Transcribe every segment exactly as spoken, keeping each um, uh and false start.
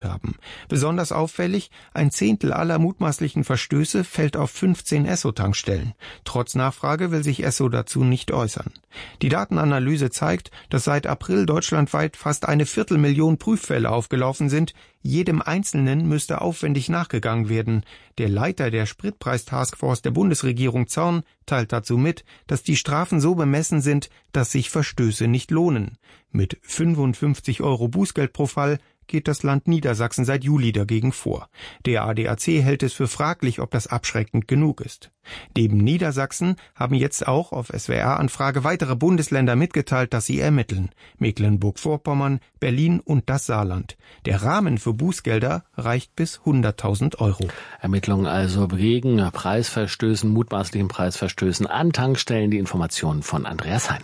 haben. Besonders auffällig, ein Zehntel aller mutmaßlichen Verstöße fällt auf fünfzehn Esso-Tankstellen. Trotz Nachfrage will sich Esso dazu nicht äußern. Die Datenanalyse zeigt, dass seit April deutschlandweit fast eine Viertelmillion Prüffälle aufgelaufen sind. Jedem Einzelnen müsste aufwendig nachgegangen werden. Der Leiter der Spritpreis-Taskforce der Bundesregierung Zorn teilt dazu mit, dass die Strafen so bemessen sind, dass sich Verstöße nicht lohnen. Mit fünfundfünfzig Euro Bußgeld pro Fall geht das Land Niedersachsen seit Juli dagegen vor. Der A D A C hält es für fraglich, ob das abschreckend genug ist. Neben Niedersachsen haben jetzt auch auf S W R-Anfrage weitere Bundesländer mitgeteilt, dass sie ermitteln. Mecklenburg-Vorpommern, Berlin und das Saarland. Der Rahmen für Bußgelder reicht bis hunderttausend Euro. Ermittlungen also wegen Preisverstößen, mutmaßlichen Preisverstößen an Tankstellen. Die Informationen von Andreas Hein.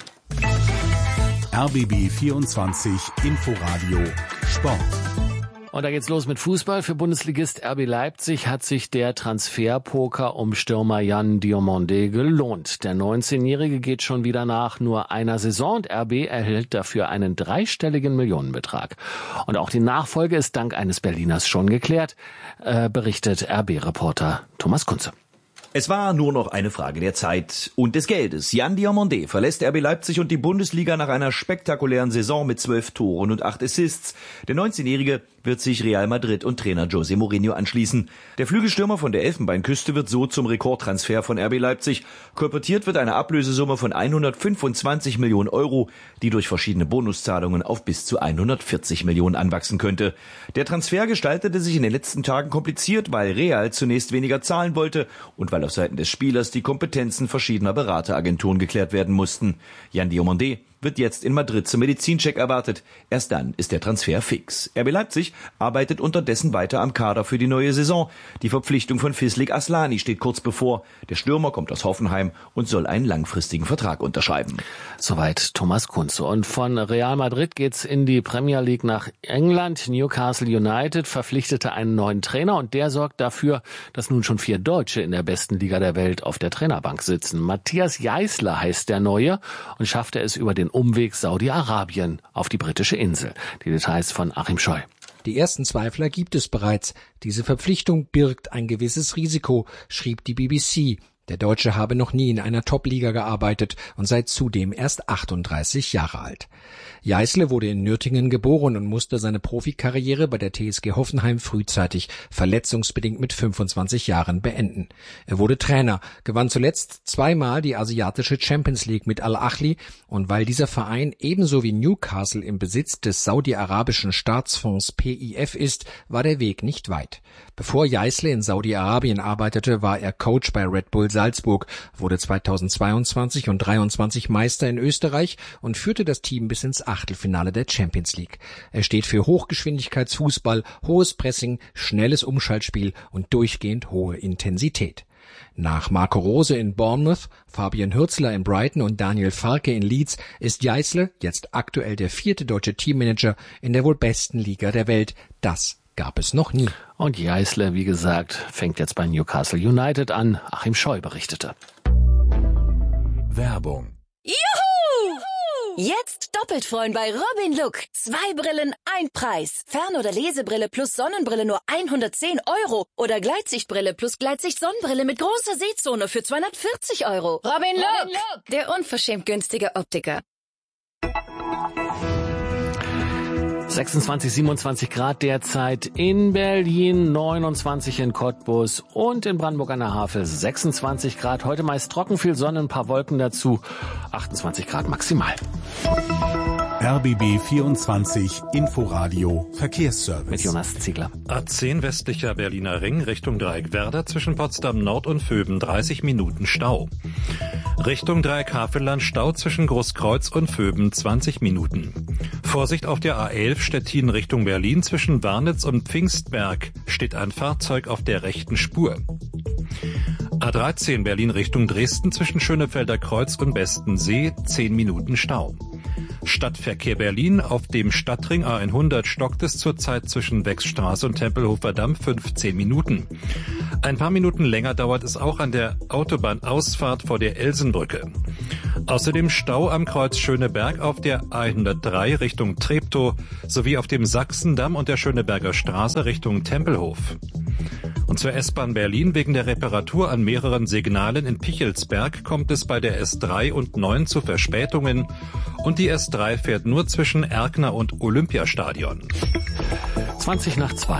R B B vierundzwanzig Inforadio Sport. Und da geht's los mit Fußball. Für Bundesligist R B Leipzig hat sich der Transferpoker um Stürmer Yann Diomandé gelohnt. Der neunzehnjährige geht schon wieder nach nur einer Saison und R B erhält dafür einen dreistelligen Millionenbetrag. Und auch die Nachfolge ist dank eines Berliners schon geklärt, äh, berichtet R B-Reporter Thomas Kunze. Es war nur noch eine Frage der Zeit und des Geldes. Yann Diomandé verlässt R B Leipzig und die Bundesliga nach einer spektakulären Saison mit zwölf Toren und acht Assists. Der neunzehnjährige wird sich Real Madrid und Trainer José Mourinho anschließen. Der Flügelstürmer von der Elfenbeinküste wird so zum Rekordtransfer von R B Leipzig. Kolportiert wird eine Ablösesumme von hundertfünfundzwanzig Millionen Euro, die durch verschiedene Bonuszahlungen auf bis zu hundertvierzig Millionen anwachsen könnte. Der Transfer gestaltete sich in den letzten Tagen kompliziert, weil Real zunächst weniger zahlen wollte und weil auf Seiten des Spielers die Kompetenzen verschiedener Berateragenturen geklärt werden mussten. Yann Diomandé wird jetzt in Madrid zum Medizincheck erwartet. Erst dann ist der Transfer fix. R B Leipzig arbeitet unterdessen weiter am Kader für die neue Saison. Die Verpflichtung von Fislik Aslani steht kurz bevor. Der Stürmer kommt aus Hoffenheim und soll einen langfristigen Vertrag unterschreiben. Soweit Thomas Kunze. Und von Real Madrid geht's in die Premier League nach England. Newcastle United verpflichtete einen neuen Trainer und der sorgt dafür, dass nun schon vier Deutsche in der besten Liga der Welt auf der Trainerbank sitzen. Matthias Jeißler heißt der Neue und schaffte es über den Umweg Saudi-Arabien auf die britische Insel. Die Details von Achim Scheu. Die ersten Zweifler gibt es bereits. Diese Verpflichtung birgt ein gewisses Risiko, schrieb die B B C. Der Deutsche habe noch nie in einer Top-Liga gearbeitet und sei zudem erst achtunddreißig Jahre alt. Jeißle wurde in Nürtingen geboren und musste seine Profikarriere bei der T S G Hoffenheim frühzeitig, verletzungsbedingt mit fünfundzwanzig Jahren, beenden. Er wurde Trainer, gewann zuletzt zweimal die asiatische Champions League mit Al-Ahly und weil dieser Verein ebenso wie Newcastle im Besitz des saudi-arabischen Staatsfonds P I F ist, war der Weg nicht weit. Bevor Jeißle in Saudi-Arabien arbeitete, war er Coach bei Red Bull Salzburg, wurde zweitausendzweiundzwanzig und dreiundzwanzig Meister in Österreich und führte das Team bis ins Achtelfinale der Champions League. Er steht für Hochgeschwindigkeitsfußball, hohes Pressing, schnelles Umschaltspiel und durchgehend hohe Intensität. Nach Marco Rose in Bournemouth, Fabian Hürzeler in Brighton und Daniel Farke in Leeds ist Jeißle jetzt aktuell der vierte deutsche Teammanager in der wohl besten Liga der Welt. Das gab es noch nie. Und Jeißle, wie gesagt, fängt jetzt bei Newcastle United an. Achim Scheu berichtete. Werbung. Juhu! Jetzt doppelt freuen bei Robin Look. Zwei Brillen, ein Preis. Fern- oder Lesebrille plus Sonnenbrille nur hundertzehn Euro. Oder Gleitsichtbrille plus Gleitsicht-Sonnenbrille mit großer Sehzone für zweihundertvierzig Euro. Robin Look, Robin Look. Der unverschämt günstige Optiker. sechsundzwanzig, siebenundzwanzig Grad derzeit in Berlin, neunundzwanzig in Cottbus und in Brandenburg an der Havel sechsundzwanzig Grad. Heute meist trocken, viel Sonne, ein paar Wolken dazu, achtundzwanzig Grad maximal. R B B vierundzwanzig Inforadio Verkehrsservice. Mit Jonas Ziegler. A zehn westlicher Berliner Ring Richtung Dreieck Werder zwischen Potsdam Nord und Vöben dreißig Minuten Stau. Richtung Dreieck Havelland Stau zwischen Großkreuz und Vöben zwanzig Minuten. Vorsicht auf der A elf Stettin Richtung Berlin zwischen Warnitz und Pfingstberg steht ein Fahrzeug auf der rechten Spur. A dreizehn Berlin Richtung Dresden zwischen Schönefelder Kreuz und Bestensee zehn Minuten Stau. Stadtverkehr Berlin auf dem Stadtring A hundert stockt es zurzeit zwischen Wechsstraße und Tempelhofer Damm fünfzehn Minuten. Ein paar Minuten länger dauert es auch an der Autobahnausfahrt vor der Elsenbrücke. Außerdem Stau am Kreuz Schöneberg auf der A hundertdrei Richtung Treptow sowie auf dem Sachsendamm und der Schöneberger Straße Richtung Tempelhof. Und zur S-Bahn Berlin wegen der Reparatur an mehreren Signalen in Pichelsberg kommt es bei der S drei und neun zu Verspätungen und die S drei fährt nur zwischen Erkner und Olympiastadion. zwanzig nach zwei.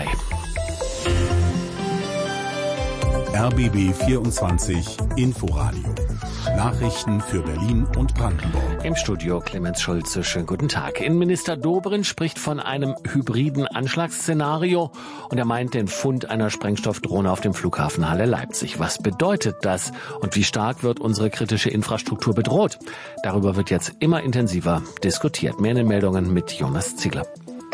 R B B vierundzwanzig Inforadio. Nachrichten für Berlin und Brandenburg. Im Studio Clemens Schulze. Schönen guten Tag. Innenminister Dobrindt spricht von einem hybriden Anschlagsszenario und er meint den Fund einer Sprengstoffdrohne auf dem Flughafen Halle-Leipzig. Was bedeutet das und wie stark wird unsere kritische Infrastruktur bedroht? Darüber wird jetzt immer intensiver diskutiert. Mehr in den Meldungen mit Jonas Ziegler.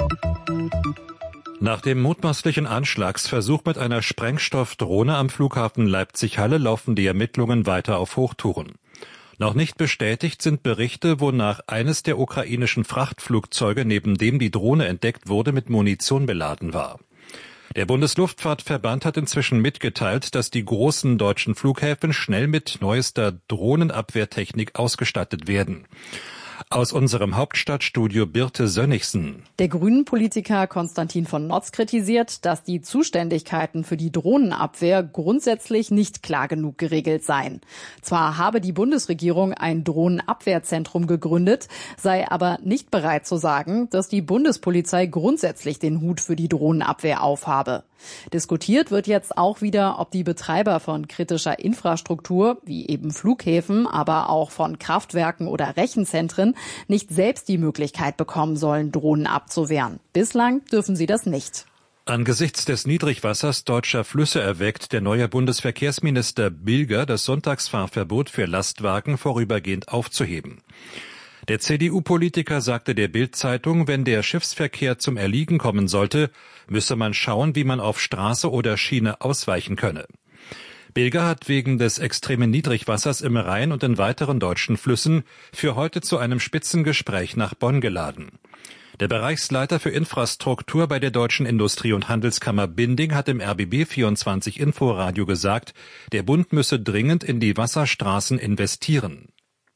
Nach dem mutmaßlichen Anschlagsversuch mit einer Sprengstoffdrohne am Flughafen Leipzig-Halle laufen die Ermittlungen weiter auf Hochtouren. Noch nicht bestätigt sind Berichte, wonach eines der ukrainischen Frachtflugzeuge, neben dem die Drohne entdeckt wurde, mit Munition beladen war. Der Bundesluftfahrtverband hat inzwischen mitgeteilt, dass die großen deutschen Flughäfen schnell mit neuester Drohnenabwehrtechnik ausgestattet werden. Aus unserem Hauptstadtstudio Birte Sönnigsen. Der Grünen-Politiker Konstantin von Notz kritisiert, dass die Zuständigkeiten für die Drohnenabwehr grundsätzlich nicht klar genug geregelt seien. Zwar habe die Bundesregierung ein Drohnenabwehrzentrum gegründet, sei aber nicht bereit zu sagen, dass die Bundespolizei grundsätzlich den Hut für die Drohnenabwehr aufhabe. Diskutiert wird jetzt auch wieder, ob die Betreiber von kritischer Infrastruktur, wie eben Flughäfen, aber auch von Kraftwerken oder Rechenzentren, nicht selbst die Möglichkeit bekommen sollen, Drohnen abzuwehren. Bislang dürfen sie das nicht. Angesichts des Niedrigwassers deutscher Flüsse erwägt der neue Bundesverkehrsminister Bilger, das Sonntagsfahrverbot für Lastwagen vorübergehend aufzuheben. Der C D U-Politiker sagte der Bild-Zeitung, wenn der Schiffsverkehr zum Erliegen kommen sollte, müsse man schauen, wie man auf Straße oder Schiene ausweichen könne. Bilger hat wegen des extremen Niedrigwassers im Rhein und in weiteren deutschen Flüssen für heute zu einem Spitzengespräch nach Bonn geladen. Der Bereichsleiter für Infrastruktur bei der Deutschen Industrie- und Handelskammer Binding hat im R B B vierundzwanzig Inforadio gesagt, der Bund müsse dringend in die Wasserstraßen investieren.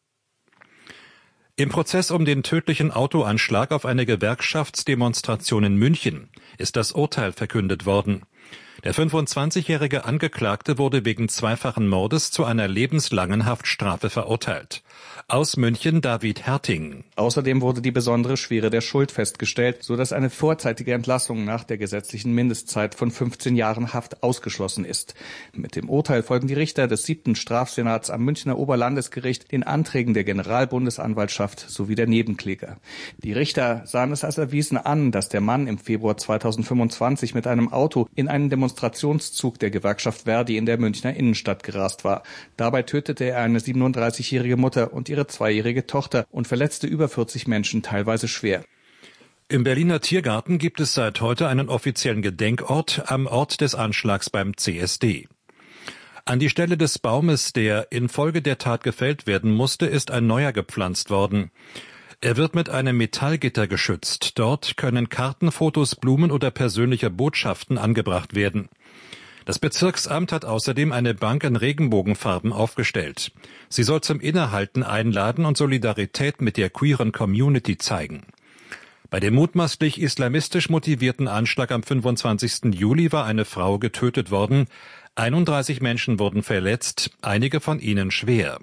Im Prozess um den tödlichen Autoanschlag auf eine Gewerkschaftsdemonstration in München ist das Urteil verkündet worden. Der fünfundzwanzigjährige Angeklagte wurde wegen zweifachen Mordes zu einer lebenslangen Haftstrafe verurteilt. Aus München David Herting. Außerdem wurde die besondere Schwere der Schuld festgestellt, sodass eine vorzeitige Entlassung nach der gesetzlichen Mindestzeit von fünfzehn Jahren Haft ausgeschlossen ist. Mit dem Urteil folgen die Richter des siebten Strafsenats am Münchner Oberlandesgericht den Anträgen der Generalbundesanwaltschaft sowie der Nebenkläger. Die Richter sahen es als erwiesen an, dass der Mann im Februar zweitausendfünfundzwanzig mit einem Auto in einen Demonstrationszug der Gewerkschaft Verdi in der Münchner Innenstadt gerast war. Dabei tötete er eine siebenunddreißigjährige Mutter und ihre zweijährige Tochter und verletzte über vierzig Menschen, teilweise schwer. Im Berliner Tiergarten gibt es seit heute einen offiziellen Gedenkort am Ort des Anschlags beim C S D. An die Stelle des Baumes, der infolge der Tat gefällt werden musste, ist ein neuer gepflanzt worden. Er wird mit einem Metallgitter geschützt. Dort können Karten, Fotos, Blumen oder persönliche Botschaften angebracht werden. Das Bezirksamt hat außerdem eine Bank in Regenbogenfarben aufgestellt. Sie soll zum Innehalten einladen und Solidarität mit der queeren Community zeigen. Bei dem mutmaßlich islamistisch motivierten Anschlag am fünfundzwanzigsten Juli war eine Frau getötet worden. einunddreißig Menschen wurden verletzt, einige von ihnen schwer.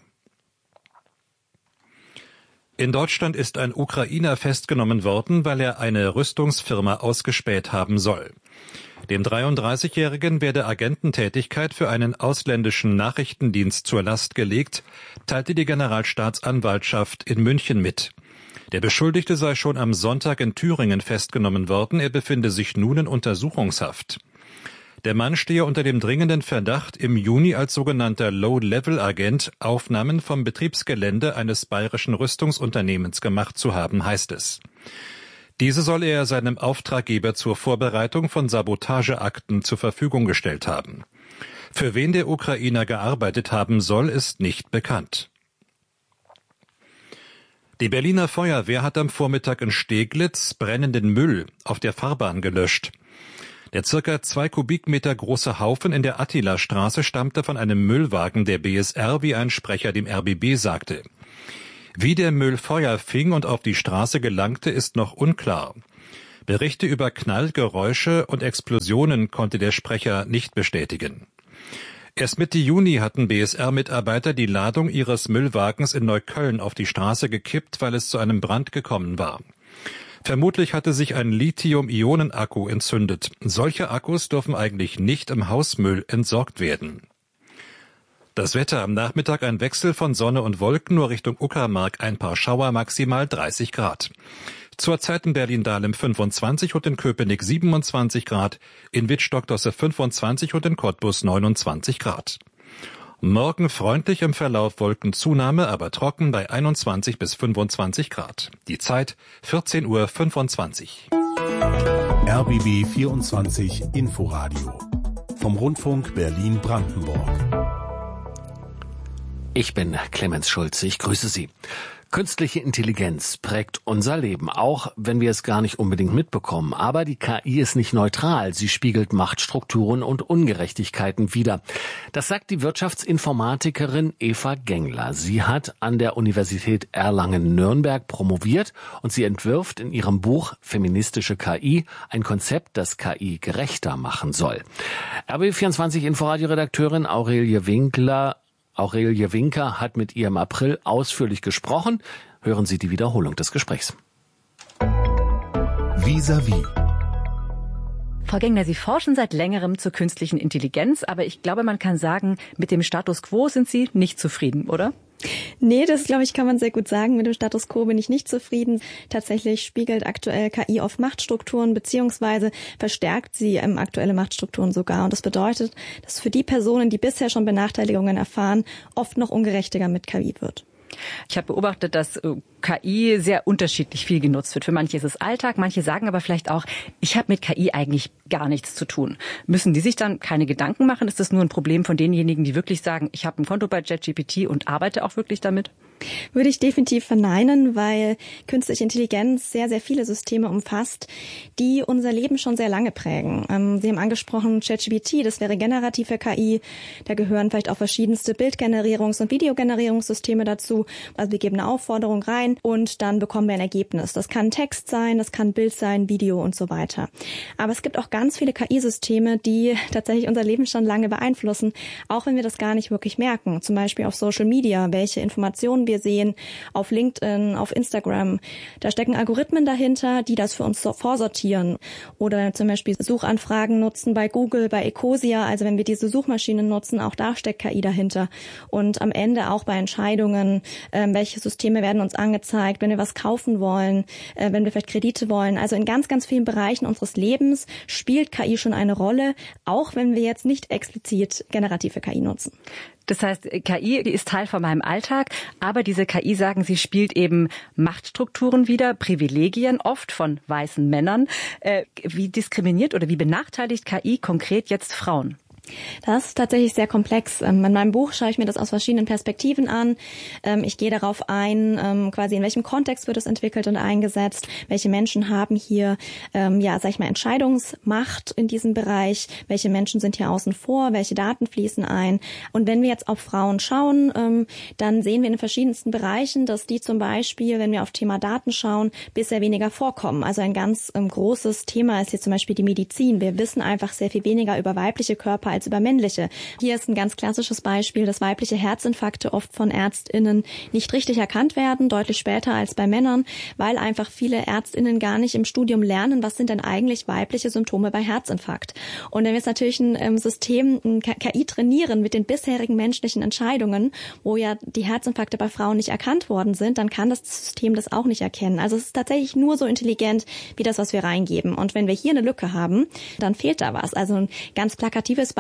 In Deutschland ist ein Ukrainer festgenommen worden, weil er eine Rüstungsfirma ausgespäht haben soll. Dem dreiunddreißigjährigen werde Agententätigkeit für einen ausländischen Nachrichtendienst zur Last gelegt, teilte die Generalstaatsanwaltschaft in München mit. Der Beschuldigte sei schon am Sonntag in Thüringen festgenommen worden, er befinde sich nun in Untersuchungshaft. Der Mann stehe unter dem dringenden Verdacht, im Juni als sogenannter Low-Level-Agent Aufnahmen vom Betriebsgelände eines bayerischen Rüstungsunternehmens gemacht zu haben, heißt es. Diese soll er seinem Auftraggeber zur Vorbereitung von Sabotageakten zur Verfügung gestellt haben. Für wen der Ukrainer gearbeitet haben soll, ist nicht bekannt. Die Berliner Feuerwehr hat am Vormittag in Steglitz brennenden Müll auf der Fahrbahn gelöscht. Der circa zwei Kubikmeter große Haufen in der Attila-Straße stammte von einem Müllwagen der B S R, wie ein Sprecher dem R B B sagte. Wie der Müll Feuer fing und auf die Straße gelangte, ist noch unklar. Berichte über Knallgeräusche und Explosionen konnte der Sprecher nicht bestätigen. Erst Mitte Juni hatten B S R-Mitarbeiter die Ladung ihres Müllwagens in Neukölln auf die Straße gekippt, weil es zu einem Brand gekommen war. Vermutlich hatte sich ein Lithium-Ionen-Akku entzündet. Solche Akkus dürfen eigentlich nicht im Hausmüll entsorgt werden. Das Wetter am Nachmittag ein Wechsel von Sonne und Wolken, nur Richtung Uckermark ein paar Schauer, maximal dreißig Grad. Zurzeit in Berlin-Dahlem fünfundzwanzig und in Köpenick siebenundzwanzig Grad, in Wittstock-Dosse fünfundzwanzig und in Cottbus neunundzwanzig Grad. Morgen freundlich im Verlauf Wolkenzunahme, aber trocken bei einundzwanzig bis fünfundzwanzig Grad. Die Zeit vierzehn Uhr fünfundzwanzig. R B B vierundzwanzig Inforadio vom Rundfunk Berlin-Brandenburg. Ich bin Clemens Schulze, ich grüße Sie. Künstliche Intelligenz prägt unser Leben, auch wenn wir es gar nicht unbedingt mitbekommen. Aber die K I ist nicht neutral. Sie spiegelt Machtstrukturen und Ungerechtigkeiten wider. Das sagt die Wirtschaftsinformatikerin Eva Gengler. Sie hat an der Universität Erlangen-Nürnberg promoviert und sie entwirft in ihrem Buch Feministische K I ein Konzept, das K I gerechter machen soll. R B B vierundzwanzig Inforadio-Redakteurin Aurelie Winkler Aurelie Winker hat mit ihr im April ausführlich gesprochen. Hören Sie die Wiederholung des Gesprächs. Vis-à-vis. Frau Gengler, Sie forschen seit längerem zur künstlichen Intelligenz, aber ich glaube, man kann sagen, mit dem Status quo sind Sie nicht zufrieden, oder? Nee, das, glaube ich, kann man sehr gut sagen. Mit dem Status quo bin ich nicht zufrieden. Tatsächlich spiegelt aktuell K I oft Machtstrukturen, beziehungsweise verstärkt sie ähm, aktuelle Machtstrukturen sogar. Und das bedeutet, dass für die Personen, die bisher schon Benachteiligungen erfahren, oft noch ungerechtiger mit K I wird. Ich habe beobachtet, dass K I sehr unterschiedlich viel genutzt wird. Für manche ist es Alltag, manche sagen aber vielleicht auch, ich habe mit K I eigentlich gar nichts zu tun. Müssen die sich dann keine Gedanken machen? Ist das nur ein Problem von denjenigen, die wirklich sagen, ich habe ein Konto bei ChatGPT und arbeite auch wirklich damit? Würde ich definitiv verneinen, weil künstliche Intelligenz sehr, sehr viele Systeme umfasst, die unser Leben schon sehr lange prägen. Ähm, Sie haben angesprochen ChatGPT, das wäre generative K I. Da gehören vielleicht auch verschiedenste Bildgenerierungs- und Videogenerierungssysteme dazu. Also wir geben eine Aufforderung rein und dann bekommen wir ein Ergebnis. Das kann Text sein, das kann Bild sein, Video und so weiter. Aber es gibt auch ganz viele K I-Systeme, die tatsächlich unser Leben schon lange beeinflussen, auch wenn wir das gar nicht wirklich merken. Zum Beispiel auf Social Media, welche Informationen wir sehen, auf LinkedIn, auf Instagram. Da stecken Algorithmen dahinter, die das für uns so vorsortieren. Oder zum Beispiel Suchanfragen nutzen bei Google, bei Ecosia. Also wenn wir diese Suchmaschinen nutzen, auch da steckt K I dahinter. Und am Ende auch bei Entscheidungen, äh, welche Systeme werden uns angezeigt, wenn wir was kaufen wollen, äh, wenn wir vielleicht Kredite wollen. Also in ganz, ganz vielen Bereichen unseres Lebens spielt K I schon eine Rolle, auch wenn wir jetzt nicht explizit generative K I nutzen. Das heißt, K I die ist Teil von meinem Alltag, aber diese K I, sagen Sie, spielt eben Machtstrukturen wider, Privilegien oft von weißen Männern. Äh, wie diskriminiert oder wie benachteiligt K I konkret jetzt Frauen? Das ist tatsächlich sehr komplex. In meinem Buch schaue ich mir das aus verschiedenen Perspektiven an. Ich gehe darauf ein, quasi in welchem Kontext wird es entwickelt und eingesetzt, welche Menschen haben hier, ja, sag ich mal, Entscheidungsmacht in diesem Bereich, welche Menschen sind hier außen vor, welche Daten fließen ein. Und wenn wir jetzt auf Frauen schauen, dann sehen wir in verschiedensten Bereichen, dass die zum Beispiel, wenn wir auf Thema Daten schauen, bisher weniger vorkommen. Also ein ganz großes Thema ist hier zum Beispiel die Medizin. Wir wissen einfach sehr viel weniger über weibliche Körper als über männliche. Hier ist ein ganz klassisches Beispiel, dass weibliche Herzinfarkte oft von ÄrztInnen nicht richtig erkannt werden, deutlich später als bei Männern, weil einfach viele ÄrztInnen gar nicht im Studium lernen, was sind denn eigentlich weibliche Symptome bei Herzinfarkt. Und wenn wir jetzt natürlich ein ähm, System, ein K I trainieren mit den bisherigen menschlichen Entscheidungen, wo ja die Herzinfarkte bei Frauen nicht erkannt worden sind, dann kann das System das auch nicht erkennen. Also es ist tatsächlich nur so intelligent wie das, was wir reingeben. Und wenn wir hier eine Lücke haben, dann fehlt da was. Also ein ganz plakatives Beispiel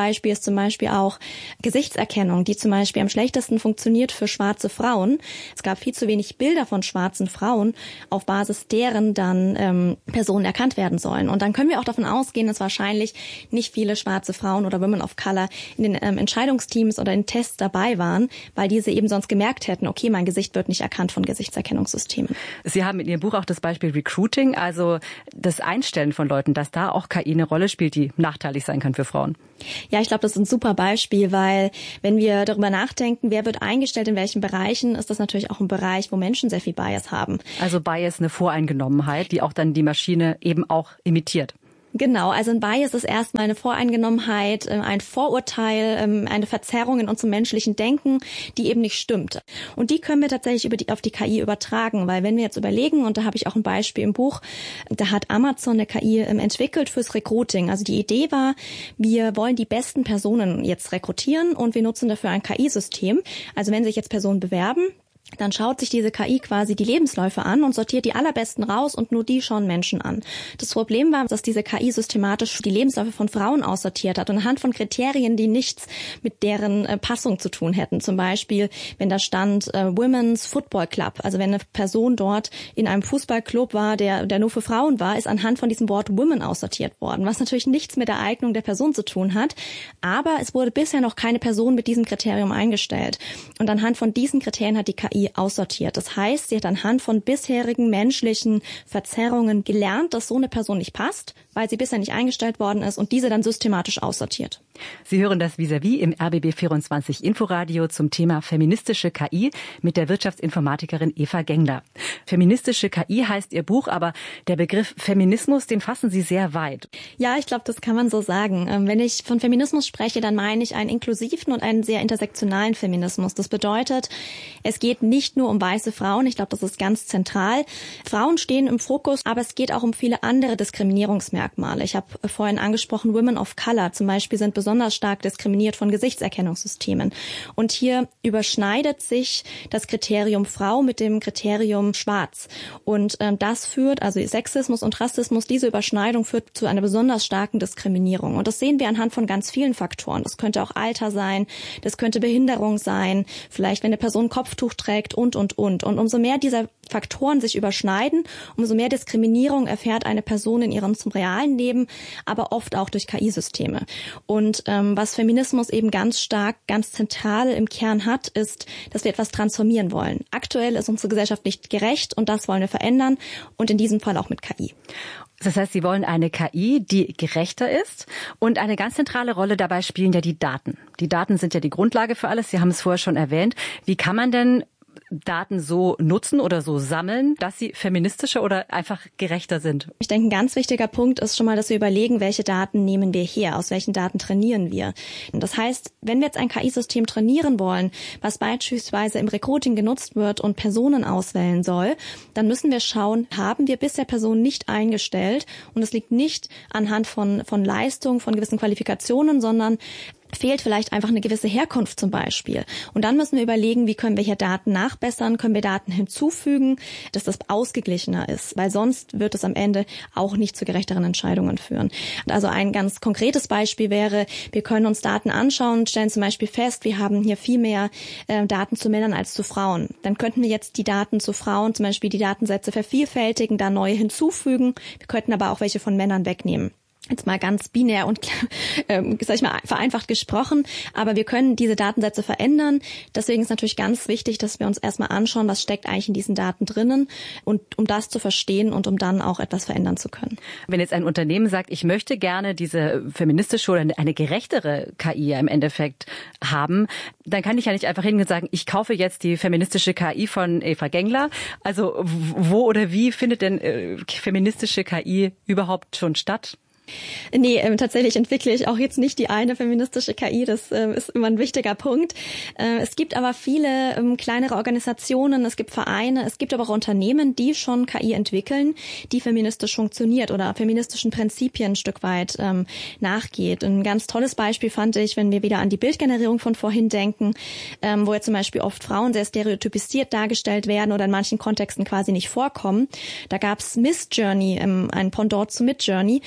Beispiel ist zum Beispiel auch Gesichtserkennung, die zum Beispiel am schlechtesten funktioniert für schwarze Frauen. Es gab viel zu wenig Bilder von schwarzen Frauen, auf Basis deren dann ähm, Personen erkannt werden sollen. Und dann können wir auch davon ausgehen, dass wahrscheinlich nicht viele schwarze Frauen oder Women of Color in den ähm, Entscheidungsteams oder in Tests dabei waren, weil diese eben sonst gemerkt hätten, okay, mein Gesicht wird nicht erkannt von Gesichtserkennungssystemen. Sie haben in Ihrem Buch auch das Beispiel Recruiting, also das Einstellen von Leuten, dass da auch K I eine Rolle spielt, die nachteilig sein kann für Frauen. Ja, ich glaube, das ist ein super Beispiel, weil wenn wir darüber nachdenken, wer wird eingestellt in welchen Bereichen, ist das natürlich auch ein Bereich, wo Menschen sehr viel Bias haben. Also Bias, eine Voreingenommenheit, die auch dann die Maschine eben auch imitiert. Genau, also ein Bias ist erstmal eine Voreingenommenheit, ein Vorurteil, eine Verzerrung in unserem menschlichen Denken, die eben nicht stimmt. Und die können wir tatsächlich über die, auf die K I übertragen, weil wenn wir jetzt überlegen, und da habe ich auch ein Beispiel im Buch, da hat Amazon eine K I entwickelt fürs Recruiting. Also die Idee war, wir wollen die besten Personen jetzt rekrutieren und wir nutzen dafür ein K I-System. Also wenn sich jetzt Personen bewerben, dann schaut sich diese K I quasi die Lebensläufe an und sortiert die allerbesten raus und nur die schauen Menschen an. Das Problem war, dass diese K I systematisch die Lebensläufe von Frauen aussortiert hat und anhand von Kriterien, die nichts mit deren äh, Passung zu tun hätten. Zum Beispiel, wenn da stand äh, Women's Football Club, also wenn eine Person dort in einem Fußballclub war, der, der nur für Frauen war, ist anhand von diesem Wort Women aussortiert worden, was natürlich nichts mit der Eignung der Person zu tun hat. Aber es wurde bisher noch keine Person mit diesem Kriterium eingestellt. Und anhand von diesen Kriterien hat die K I aussortiert. Das heißt, sie hat anhand von bisherigen menschlichen Verzerrungen gelernt, dass so eine Person nicht passt, weil sie bisher nicht eingestellt worden ist und diese dann systematisch aussortiert. Sie hören das Vis-à-vis im R B B vierundzwanzig Inforadio zum Thema feministische K I mit der Wirtschaftsinformatikerin Eva Gengler. Feministische K I heißt Ihr Buch, aber der Begriff Feminismus, den fassen Sie sehr weit. Ja, ich glaube, das kann man so sagen. Wenn ich von Feminismus spreche, dann meine ich einen inklusiven und einen sehr intersektionalen Feminismus. Das bedeutet, es geht nicht nur um weiße Frauen, ich glaube, das ist ganz zentral. Frauen stehen im Fokus, aber es geht auch um viele andere Diskriminierungsmerkmale. Ich habe vorhin angesprochen, Women of Color zum Beispiel sind besonders stark diskriminiert von Gesichtserkennungssystemen. Und hier überschneidet sich das Kriterium Frau mit dem Kriterium Schwarz. Und äh, das führt, also Sexismus und Rassismus, diese Überschneidung führt zu einer besonders starken Diskriminierung. Und das sehen wir anhand von ganz vielen Faktoren. Das könnte auch Alter sein, das könnte Behinderung sein, vielleicht wenn eine Person ein Kopftuch trägt und, und, und. Und umso mehr dieser Faktoren sich überschneiden, umso mehr Diskriminierung erfährt eine Person in ihrem zum realen Leben, aber oft auch durch K I-Systeme. Und ähm, was Feminismus eben ganz stark, ganz zentral im Kern hat, ist, dass wir etwas transformieren wollen. Aktuell ist unsere Gesellschaft nicht gerecht und das wollen wir verändern und in diesem Fall auch mit K I. Das heißt, Sie wollen eine K I, die gerechter ist, und eine ganz zentrale Rolle dabei spielen ja die Daten. Die Daten sind ja die Grundlage für alles. Sie haben es vorher schon erwähnt. Wie kann man denn Daten so nutzen oder so sammeln, dass sie feministischer oder einfach gerechter sind? Ich denke, ein ganz wichtiger Punkt ist schon mal, dass wir überlegen, welche Daten nehmen wir her, aus welchen Daten trainieren wir. Und das heißt, wenn wir jetzt ein K I-System trainieren wollen, was beispielsweise im Recruiting genutzt wird und Personen auswählen soll, dann müssen wir schauen, haben wir bisher Personen nicht eingestellt, und es liegt nicht anhand von, von Leistung, von gewissen Qualifikationen, sondern fehlt vielleicht einfach eine gewisse Herkunft zum Beispiel. Und dann müssen wir überlegen, wie können wir hier Daten nachbessern, können wir Daten hinzufügen, dass das ausgeglichener ist, weil sonst wird es am Ende auch nicht zu gerechteren Entscheidungen führen. Also ein ganz konkretes Beispiel wäre, wir können uns Daten anschauen und stellen zum Beispiel fest, wir haben hier viel mehr äh, Daten zu Männern als zu Frauen. Dann könnten wir jetzt die Daten zu Frauen, zum Beispiel die Datensätze vervielfältigen, da neue hinzufügen. Wir könnten aber auch welche von Männern wegnehmen. Jetzt mal ganz binär und ähm, sag ich mal vereinfacht gesprochen, aber wir können diese Datensätze verändern. Deswegen ist natürlich ganz wichtig, dass wir uns erstmal anschauen, was steckt eigentlich in diesen Daten drinnen, und um das zu verstehen und um dann auch etwas verändern zu können. Wenn jetzt ein Unternehmen sagt, ich möchte gerne diese feministische oder eine gerechtere K I im Endeffekt haben, dann kann ich ja nicht einfach hingehen und sagen, ich kaufe jetzt die feministische K I von Eva Gengler. Also wo oder wie findet denn äh, feministische K I überhaupt schon statt? Nee, ähm, tatsächlich entwickle ich auch jetzt nicht die eine feministische K I, das äh, ist immer ein wichtiger Punkt. Äh, es gibt aber viele ähm, kleinere Organisationen, es gibt Vereine, es gibt aber auch Unternehmen, die schon K I entwickeln, die feministisch funktioniert oder feministischen Prinzipien ein Stück weit ähm, nachgeht. Ein ganz tolles Beispiel fand ich, wenn wir wieder an die Bildgenerierung von vorhin denken, ähm, wo ja zum Beispiel oft Frauen sehr stereotypisiert dargestellt werden oder in manchen Kontexten quasi nicht vorkommen. Da gab's Miss Journey, ähm, ein Pendant zu Midjourney, und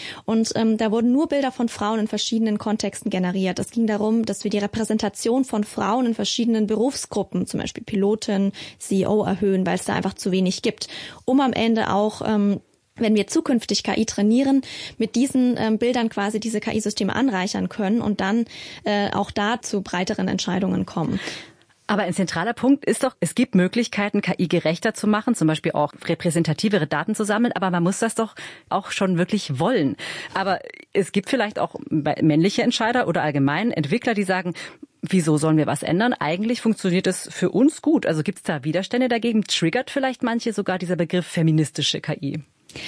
Und ähm, da wurden nur Bilder von Frauen in verschiedenen Kontexten generiert. Es ging darum, dass wir die Repräsentation von Frauen in verschiedenen Berufsgruppen, zum Beispiel Pilotin, C E O, erhöhen, weil es da einfach zu wenig gibt, um am Ende auch ähm, wenn wir zukünftig K I trainieren, mit diesen ähm, Bildern quasi diese K I-Systeme anreichern können und dann äh, auch da zu breiteren Entscheidungen kommen. Aber ein zentraler Punkt ist doch, es gibt Möglichkeiten, K I gerechter zu machen, zum Beispiel auch repräsentativere Daten zu sammeln, aber man muss das doch auch schon wirklich wollen. Aber es gibt vielleicht auch männliche Entscheider oder allgemein Entwickler, die sagen, wieso sollen wir was ändern? Eigentlich funktioniert es für uns gut. Also gibt es da Widerstände dagegen? Triggert vielleicht manche sogar dieser Begriff feministische K I?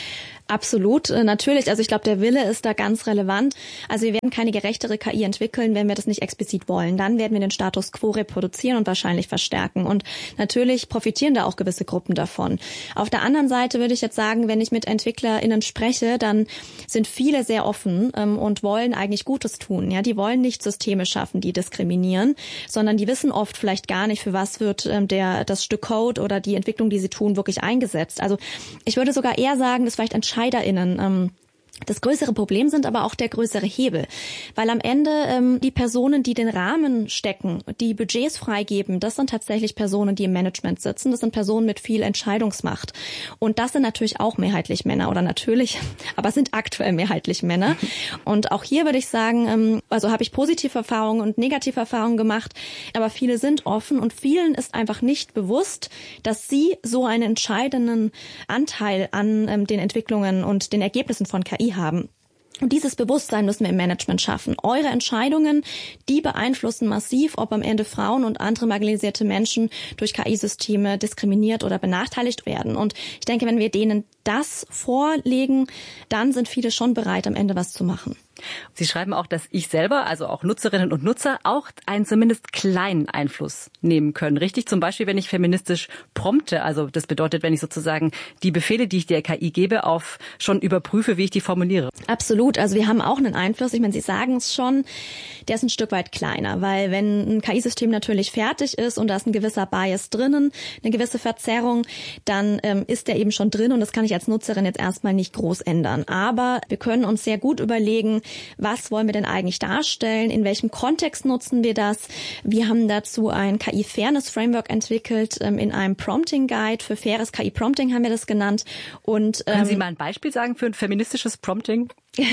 Absolut, natürlich. Also ich glaube, der Wille ist da ganz relevant. Also wir werden keine gerechtere K I entwickeln, wenn wir das nicht explizit wollen. Dann werden wir den Status quo reproduzieren und wahrscheinlich verstärken. Und natürlich profitieren da auch gewisse Gruppen davon. Auf der anderen Seite würde ich jetzt sagen, wenn ich mit EntwicklerInnen spreche, dann sind viele sehr offen ähm, und wollen eigentlich Gutes tun. Ja, die wollen nicht Systeme schaffen, die diskriminieren, sondern die wissen oft vielleicht gar nicht, für was wird ähm, der das Stück Code oder die Entwicklung, die sie tun, wirklich eingesetzt. Also ich würde sogar eher sagen, dass vielleicht EntscheiderInnen ähm, das größere Problem sind, aber auch der größere Hebel. Weil am Ende ähm, die Personen, die den Rahmen stecken, die Budgets freigeben, das sind tatsächlich Personen, die im Management sitzen. Das sind Personen mit viel Entscheidungsmacht. Und das sind natürlich auch mehrheitlich Männer. Oder natürlich, aber sind aktuell mehrheitlich Männer. Und auch hier würde ich sagen, ähm, also habe ich positive Erfahrungen und negative Erfahrungen gemacht. Aber viele sind offen und vielen ist einfach nicht bewusst, dass sie so einen entscheidenden Anteil an ähm, den Entwicklungen und den Ergebnissen von K I haben. Und dieses Bewusstsein müssen wir im Management schaffen. Eure Entscheidungen, die beeinflussen massiv, ob am Ende Frauen und andere marginalisierte Menschen durch K I-Systeme diskriminiert oder benachteiligt werden. Und ich denke, wenn wir denen das vorlegen, dann sind viele schon bereit, am Ende was zu machen. Sie schreiben auch, dass ich selber, also auch Nutzerinnen und Nutzer, auch einen zumindest kleinen Einfluss nehmen können. Richtig? Zum Beispiel, wenn ich feministisch prompte, also das bedeutet, wenn ich sozusagen die Befehle, die ich der K I gebe, auf schon überprüfe, wie ich die formuliere. Absolut. Also wir haben auch einen Einfluss. Ich meine, Sie sagen es schon, der ist ein Stück weit kleiner, weil wenn ein K I-System natürlich fertig ist und da ist ein gewisser Bias drinnen, eine gewisse Verzerrung, dann ähm, ist der eben schon drin und das kann ich als Nutzerin jetzt erstmal nicht groß ändern. Aber wir können uns sehr gut überlegen, was wollen wir denn eigentlich darstellen? In welchem Kontext nutzen wir das? Wir haben dazu ein K I-Fairness-Framework entwickelt. In einem Prompting-Guide für faires K I-Prompting haben wir das genannt. Und, Können ähm, Sie mal ein Beispiel sagen für ein feministisches Prompting?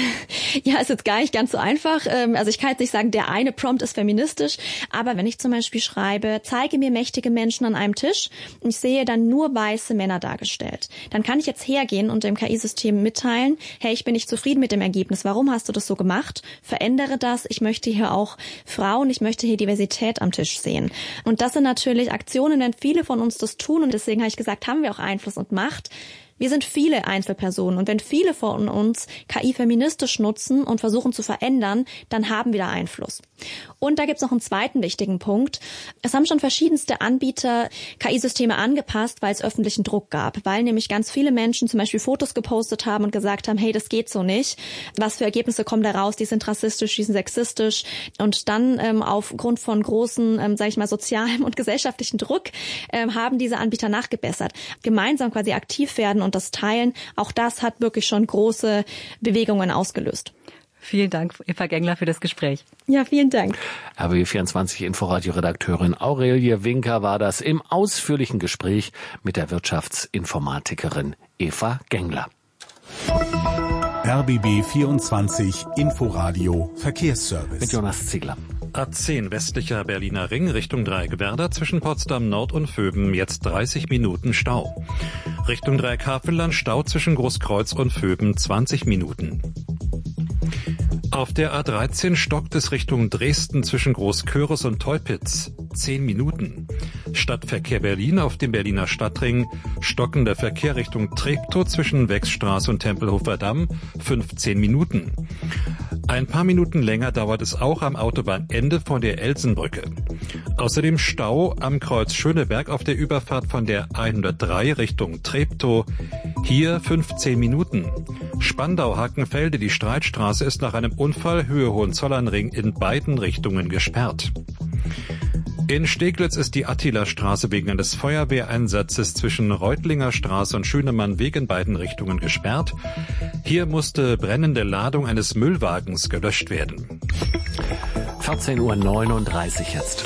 Ja, ist jetzt gar nicht ganz so einfach. Also ich kann jetzt nicht sagen, der eine Prompt ist feministisch, aber wenn ich zum Beispiel schreibe, zeige mir mächtige Menschen an einem Tisch und ich sehe dann nur weiße Männer dargestellt, dann kann ich jetzt hergehen und dem K I-System mitteilen, hey, ich bin nicht zufrieden mit dem Ergebnis, warum hast du das so gemacht? Verändere das, ich möchte hier auch Frauen, ich möchte hier Diversität am Tisch sehen. Und das sind natürlich Aktionen, wenn viele von uns das tun und deswegen habe ich gesagt, haben wir auch Einfluss und Macht. Wir sind viele Einzelpersonen und wenn viele von uns K I feministisch nutzen und versuchen zu verändern, dann haben wir da Einfluss. Und da gibt's noch einen zweiten wichtigen Punkt. Es haben schon verschiedenste Anbieter K I-Systeme angepasst, weil es öffentlichen Druck gab, weil nämlich ganz viele Menschen zum Beispiel Fotos gepostet haben und gesagt haben, hey, das geht so nicht. Was für Ergebnisse kommen da raus? Die sind rassistisch, die sind sexistisch. Und dann ähm, aufgrund von großen, ähm, sage ich mal, sozialem und gesellschaftlichen Druck ähm, haben diese Anbieter nachgebessert. Gemeinsam quasi aktiv werden und das teilen, auch das hat wirklich schon große Bewegungen ausgelöst. Vielen Dank, Eva Gengler, für das Gespräch. Ja, vielen Dank. R B B vierundzwanzig Inforadio-Redakteurin Aurelie Winker war das im ausführlichen Gespräch mit der Wirtschaftsinformatikerin Eva Gengler. R B B vierundzwanzig Inforadio Verkehrsservice. Mit Jonas Ziegler. A zehn westlicher Berliner Ring Richtung Dreieckwerder zwischen Potsdam Nord und Vöben jetzt dreißig Minuten Stau. Richtung Dreieck-Havelland Stau zwischen Großkreuz und Vöben zwanzig Minuten. Auf der A dreizehn stockt es Richtung Dresden zwischen Großköris und Teupitz. zehn Minuten. Stadtverkehr Berlin auf dem Berliner Stadtring. Stockender Verkehr Richtung Treptow zwischen Wechsstraße und Tempelhofer Damm. fünfzehn Minuten. Ein paar Minuten länger dauert es auch am Autobahnende von der Elsenbrücke. Außerdem Stau am Kreuz Schöneberg auf der Überfahrt von der hundertdrei Richtung Treptow. Hier fünfzehn Minuten. Spandau-Hakenfelde, die Streitstraße ist nach einem Unfall Höhe Hohenzollernring in beiden Richtungen gesperrt. In Steglitz ist die Attila-Straße wegen eines Feuerwehreinsatzes zwischen Reutlinger Straße und Schönemann-Weg in beiden Richtungen gesperrt. Hier musste brennende Ladung eines Müllwagens gelöscht werden. vierzehn Uhr neununddreißig jetzt.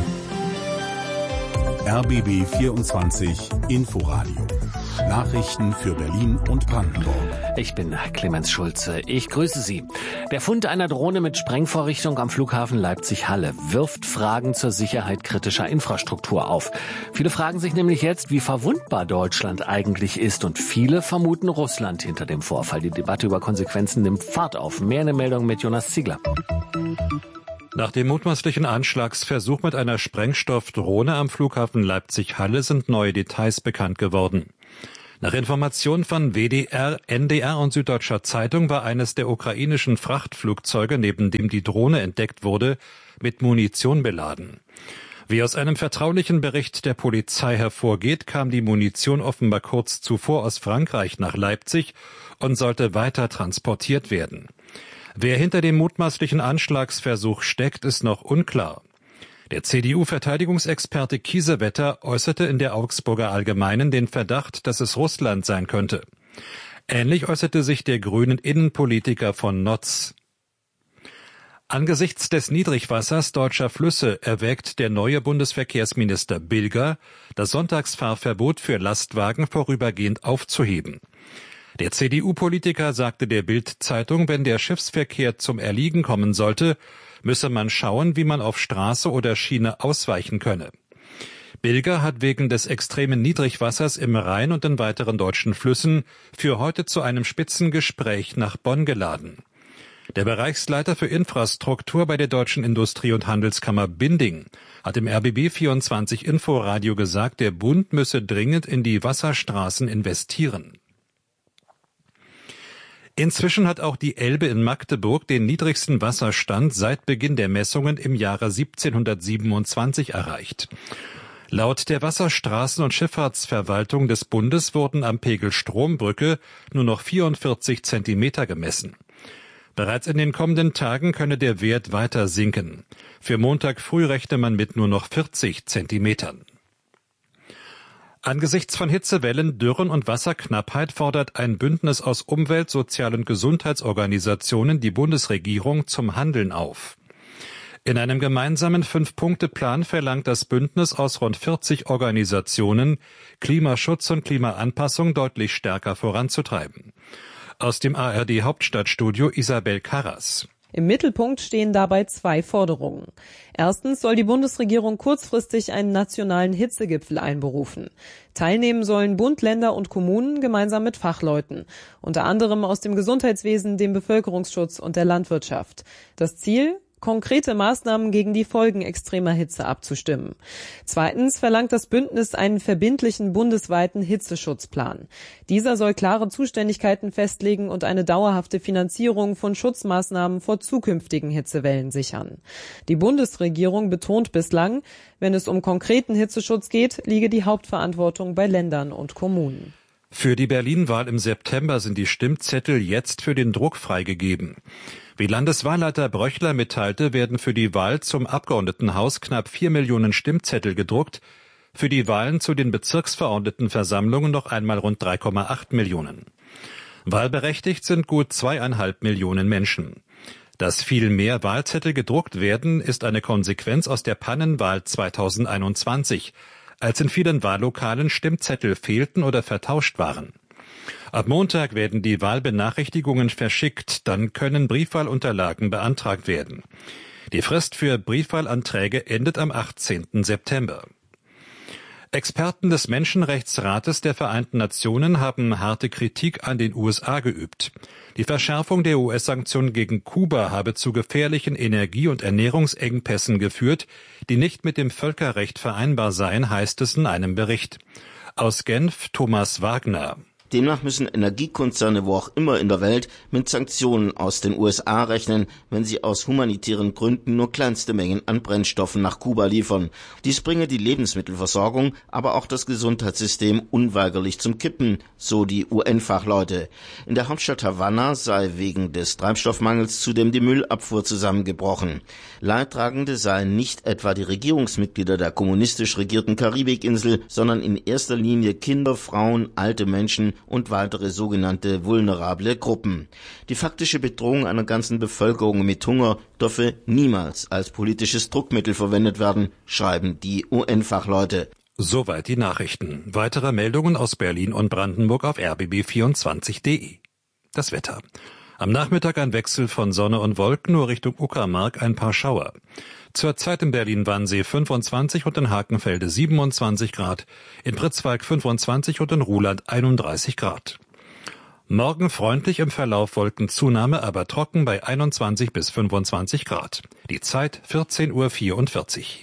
R B B vierundzwanzig Inforadio. Nachrichten für Berlin und Brandenburg. Ich bin Clemens Schulze. Ich grüße Sie. Der Fund einer Drohne mit Sprengvorrichtung am Flughafen Leipzig-Halle wirft Fragen zur Sicherheit kritischer Infrastruktur auf. Viele fragen sich nämlich jetzt, wie verwundbar Deutschland eigentlich ist. Und viele vermuten Russland hinter dem Vorfall. Die Debatte über Konsequenzen nimmt Fahrt auf. Mehr eine Meldung mit Jonas Ziegler. Nach dem mutmaßlichen Anschlagsversuch mit einer Sprengstoffdrohne am Flughafen Leipzig-Halle sind neue Details bekannt geworden. Nach Informationen von W D R, N D R und Süddeutscher Zeitung war eines der ukrainischen Frachtflugzeuge, neben dem die Drohne entdeckt wurde, mit Munition beladen. Wie aus einem vertraulichen Bericht der Polizei hervorgeht, kam die Munition offenbar kurz zuvor aus Frankreich nach Leipzig und sollte weiter transportiert werden. Wer hinter dem mutmaßlichen Anschlagsversuch steckt, ist noch unklar. Der C D U-Verteidigungsexperte Kiesewetter äußerte in der Augsburger Allgemeinen den Verdacht, dass es Russland sein könnte. Ähnlich äußerte sich der grünen Innenpolitiker von Notz. Angesichts des Niedrigwassers deutscher Flüsse erwägt der neue Bundesverkehrsminister Bilger, das Sonntagsfahrverbot für Lastwagen vorübergehend aufzuheben. Der C D U-Politiker sagte der Bild-Zeitung, wenn der Schiffsverkehr zum Erliegen kommen sollte, müsse man schauen, wie man auf Straße oder Schiene ausweichen könne. Bilger hat wegen des extremen Niedrigwassers im Rhein und in weiteren deutschen Flüssen für heute zu einem Spitzengespräch nach Bonn geladen. Der Bereichsleiter für Infrastruktur bei der Deutschen Industrie- und Handelskammer Binding hat im R B B vierundzwanzig Inforadio gesagt, der Bund müsse dringend in die Wasserstraßen investieren. Inzwischen hat auch die Elbe in Magdeburg den niedrigsten Wasserstand seit Beginn der Messungen im Jahre siebzehnhundertsiebenundzwanzig erreicht. Laut der Wasserstraßen- und Schifffahrtsverwaltung des Bundes wurden am Pegel Strombrücke nur noch vierundvierzig Zentimeter gemessen. Bereits in den kommenden Tagen könne der Wert weiter sinken. Für Montag früh rechne man mit nur noch vierzig Zentimetern. Angesichts von Hitzewellen, Dürren und Wasserknappheit fordert ein Bündnis aus Umwelt-, Sozial- und Gesundheitsorganisationen die Bundesregierung zum Handeln auf. In einem gemeinsamen Fünf-Punkte-Plan verlangt das Bündnis aus rund vierzig Organisationen, Klimaschutz und Klimaanpassung deutlich stärker voranzutreiben. Aus dem A R D-Hauptstadtstudio Isabel Karras. Im Mittelpunkt stehen dabei zwei Forderungen. Erstens soll die Bundesregierung kurzfristig einen nationalen Hitzegipfel einberufen. Teilnehmen sollen Bund, Länder und Kommunen gemeinsam mit Fachleuten, unter anderem aus dem Gesundheitswesen, dem Bevölkerungsschutz und der Landwirtschaft. Das Ziel? Konkrete Maßnahmen gegen die Folgen extremer Hitze abzustimmen. Zweitens verlangt das Bündnis einen verbindlichen bundesweiten Hitzeschutzplan. Dieser soll klare Zuständigkeiten festlegen und eine dauerhafte Finanzierung von Schutzmaßnahmen vor zukünftigen Hitzewellen sichern. Die Bundesregierung betont bislang, wenn es um konkreten Hitzeschutz geht, liege die Hauptverantwortung bei Ländern und Kommunen. Für die Berlin-Wahl im September sind die Stimmzettel jetzt für den Druck freigegeben. Wie Landeswahlleiter Bröchler mitteilte, werden für die Wahl zum Abgeordnetenhaus knapp vier Millionen Stimmzettel gedruckt, für die Wahlen zu den Bezirksverordnetenversammlungen noch einmal rund drei Komma acht Millionen. Wahlberechtigt sind gut zweieinhalb Millionen Menschen. Dass viel mehr Wahlzettel gedruckt werden, ist eine Konsequenz aus der Pannenwahl zweitausendeinundzwanzig, als in vielen Wahllokalen Stimmzettel fehlten oder vertauscht waren. Ab Montag werden die Wahlbenachrichtigungen verschickt, dann können Briefwahlunterlagen beantragt werden. Die Frist für Briefwahlanträge endet am achtzehnten September. Experten des Menschenrechtsrates der Vereinten Nationen haben harte Kritik an den U S A geübt. Die Verschärfung der U S-Sanktionen gegen Kuba habe zu gefährlichen Energie- und Ernährungsengpässen geführt, die nicht mit dem Völkerrecht vereinbar seien, heißt es in einem Bericht. Aus Genf Thomas Wagner. Demnach müssen Energiekonzerne wo auch immer in der Welt mit Sanktionen aus den U S A rechnen, wenn sie aus humanitären Gründen nur kleinste Mengen an Brennstoffen nach Kuba liefern. Dies bringe die Lebensmittelversorgung, aber auch das Gesundheitssystem unweigerlich zum Kippen, so die U N-Fachleute. In der Hauptstadt Havanna sei wegen des Treibstoffmangels zudem die Müllabfuhr zusammengebrochen. Leidtragende seien nicht etwa die Regierungsmitglieder der kommunistisch regierten Karibikinsel, sondern in erster Linie Kinder, Frauen, alte Menschen und weitere sogenannte vulnerable Gruppen. Die faktische Bedrohung einer ganzen Bevölkerung mit Hunger dürfe niemals als politisches Druckmittel verwendet werden, schreiben die U N-Fachleute. Soweit die Nachrichten. Weitere Meldungen aus Berlin und Brandenburg auf r b b vierundzwanzig punkt de. Das Wetter. Am Nachmittag ein Wechsel von Sonne und Wolken, nur Richtung Uckermark ein paar Schauer. Zurzeit in Berlin-Wannsee fünfundzwanzig und in Hakenfelde siebenundzwanzig Grad, in Pritzwalk fünfundzwanzig und in Ruhland einunddreißig Grad. Morgen freundlich, im Verlauf Wolkenzunahme, aber trocken bei einundzwanzig bis fünfundzwanzig Grad. Die Zeit vierzehn Uhr vierundvierzig.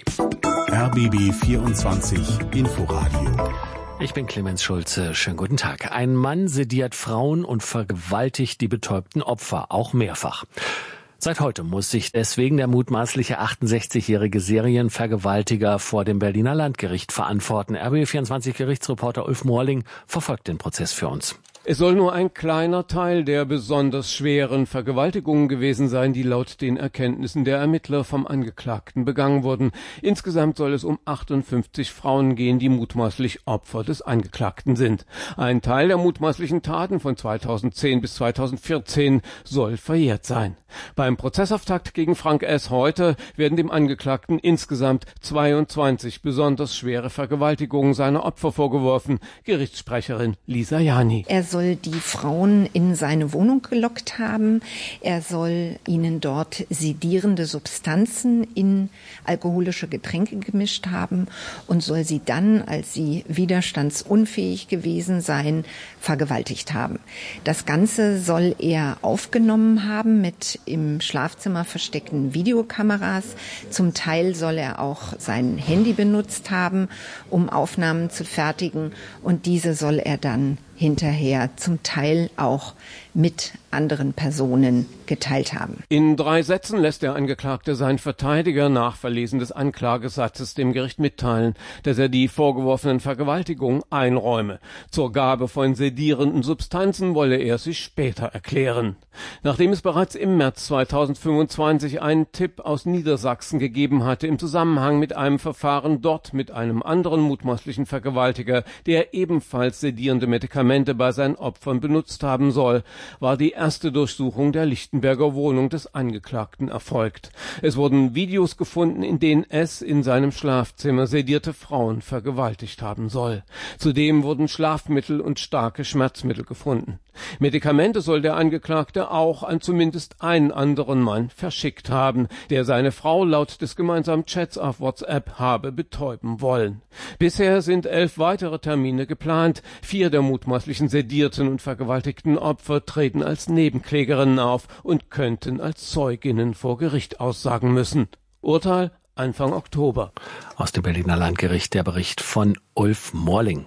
R B B vierundzwanzig Inforadio. Ich bin Clemens Schulze. Schönen guten Tag. Ein Mann sediert Frauen und vergewaltigt die betäubten Opfer, auch mehrfach. Seit heute muss sich deswegen der mutmaßliche achtundsechzigjährige Serienvergewaltiger vor dem Berliner Landgericht verantworten. R B B vierundzwanzig Gerichtsreporter Ulf Morling verfolgt den Prozess für uns. Es soll nur ein kleiner Teil der besonders schweren Vergewaltigungen gewesen sein, die laut den Erkenntnissen der Ermittler vom Angeklagten begangen wurden. Insgesamt soll es um achtundfünfzig Frauen gehen, die mutmaßlich Opfer des Angeklagten sind. Ein Teil der mutmaßlichen Taten von zweitausendzehn bis zweitausendvierzehn soll verjährt sein. Beim Prozessauftakt gegen Frank S. heute werden dem Angeklagten insgesamt zweiundzwanzig besonders schwere Vergewaltigungen seiner Opfer vorgeworfen. Gerichtssprecherin Lisa Jani. Er soll die Frauen in seine Wohnung gelockt haben. Er soll ihnen dort sedierende Substanzen in alkoholische Getränke gemischt haben und soll sie dann, als sie widerstandsunfähig gewesen seien, vergewaltigt haben. Das Ganze soll er aufgenommen haben mit im Schlafzimmer versteckten Videokameras. Zum Teil soll er auch sein Handy benutzt haben, um Aufnahmen zu fertigen, und diese soll er dann hinterher zum Teil auch mit anderen Personen geteilt haben. In drei Sätzen lässt der Angeklagte seinen Verteidiger nach Verlesen des Anklagesatzes dem Gericht mitteilen, dass er die vorgeworfenen Vergewaltigungen einräume. Zur Gabe von sedierenden Substanzen wolle er sich später erklären. Nachdem es bereits im März zweitausendfünfundzwanzig einen Tipp aus Niedersachsen gegeben hatte im Zusammenhang mit einem Verfahren dort mit einem anderen mutmaßlichen Vergewaltiger, der ebenfalls sedierende Medikamente bei seinen Opfern benutzt haben soll, war die erste Durchsuchung der Lichtenberger Wohnung des Angeklagten erfolgt. Es wurden Videos gefunden, in denen es in seinem Schlafzimmer sedierte Frauen vergewaltigt haben soll. Zudem wurden Schlafmittel und starke Schmerzmittel gefunden. Medikamente soll der Angeklagte auch an zumindest einen anderen Mann verschickt haben, der seine Frau laut des gemeinsamen Chats auf WhatsApp habe betäuben wollen. Bisher sind elf weitere Termine geplant. Vier der mutmaßlichen sedierten und vergewaltigten Opfer treten als Nebenklägerinnen auf und könnten als Zeuginnen vor Gericht aussagen müssen. Urteil Anfang Oktober. Aus dem Berliner Landgericht der Bericht von Ulf Morling.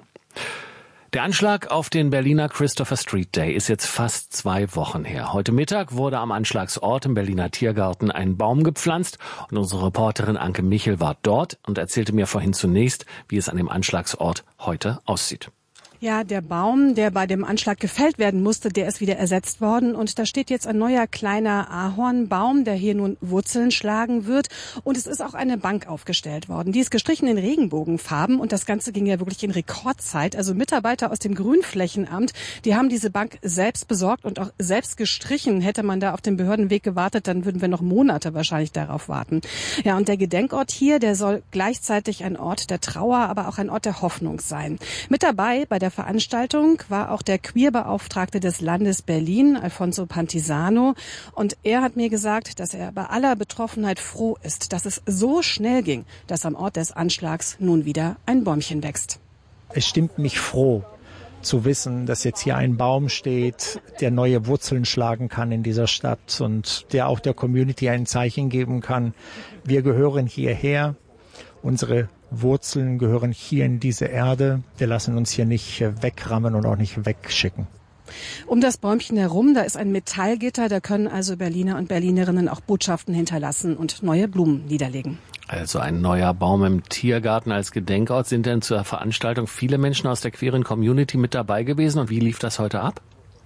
Der Anschlag auf den Berliner Christopher Street Day ist jetzt fast zwei Wochen her. Heute Mittag wurde am Anschlagsort im Berliner Tiergarten ein Baum gepflanzt und unsere Reporterin Anke Michel war dort und erzählte mir vorhin zunächst, wie es an dem Anschlagsort heute aussieht. Ja, der Baum, der bei dem Anschlag gefällt werden musste, der ist wieder ersetzt worden. Und da steht jetzt ein neuer kleiner Ahornbaum, der hier nun Wurzeln schlagen wird. Und es ist auch eine Bank aufgestellt worden. Die ist gestrichen in Regenbogenfarben. Und das Ganze ging ja wirklich in Rekordzeit. Also Mitarbeiter aus dem Grünflächenamt, die haben diese Bank selbst besorgt und auch selbst gestrichen. Hätte man da auf den Behördenweg gewartet, dann würden wir noch Monate wahrscheinlich darauf warten. Ja, und der Gedenkort hier, der soll gleichzeitig ein Ort der Trauer, aber auch ein Ort der Hoffnung sein. Mit dabei bei der Veranstaltung war auch der Queerbeauftragte des Landes Berlin, Alfonso Pantisano. Und er hat mir gesagt, dass er bei aller Betroffenheit froh ist, dass es so schnell ging, dass am Ort des Anschlags nun wieder ein Bäumchen wächst. Es stimmt mich froh zu wissen, dass jetzt hier ein Baum steht, der neue Wurzeln schlagen kann in dieser Stadt und der auch der Community ein Zeichen geben kann. Wir gehören hierher. Unsere Wurzeln gehören hier in diese Erde. Wir lassen uns hier nicht wegrammen und auch nicht wegschicken. Um das Bäumchen herum, da ist ein Metallgitter, da können also Berliner und Berlinerinnen auch Botschaften hinterlassen und neue Blumen niederlegen. Also ein neuer Baum im Tiergarten als Gedenkort. Sind denn zur Veranstaltung viele Menschen aus der queeren Community mit dabei gewesen und wie lief das heute ab?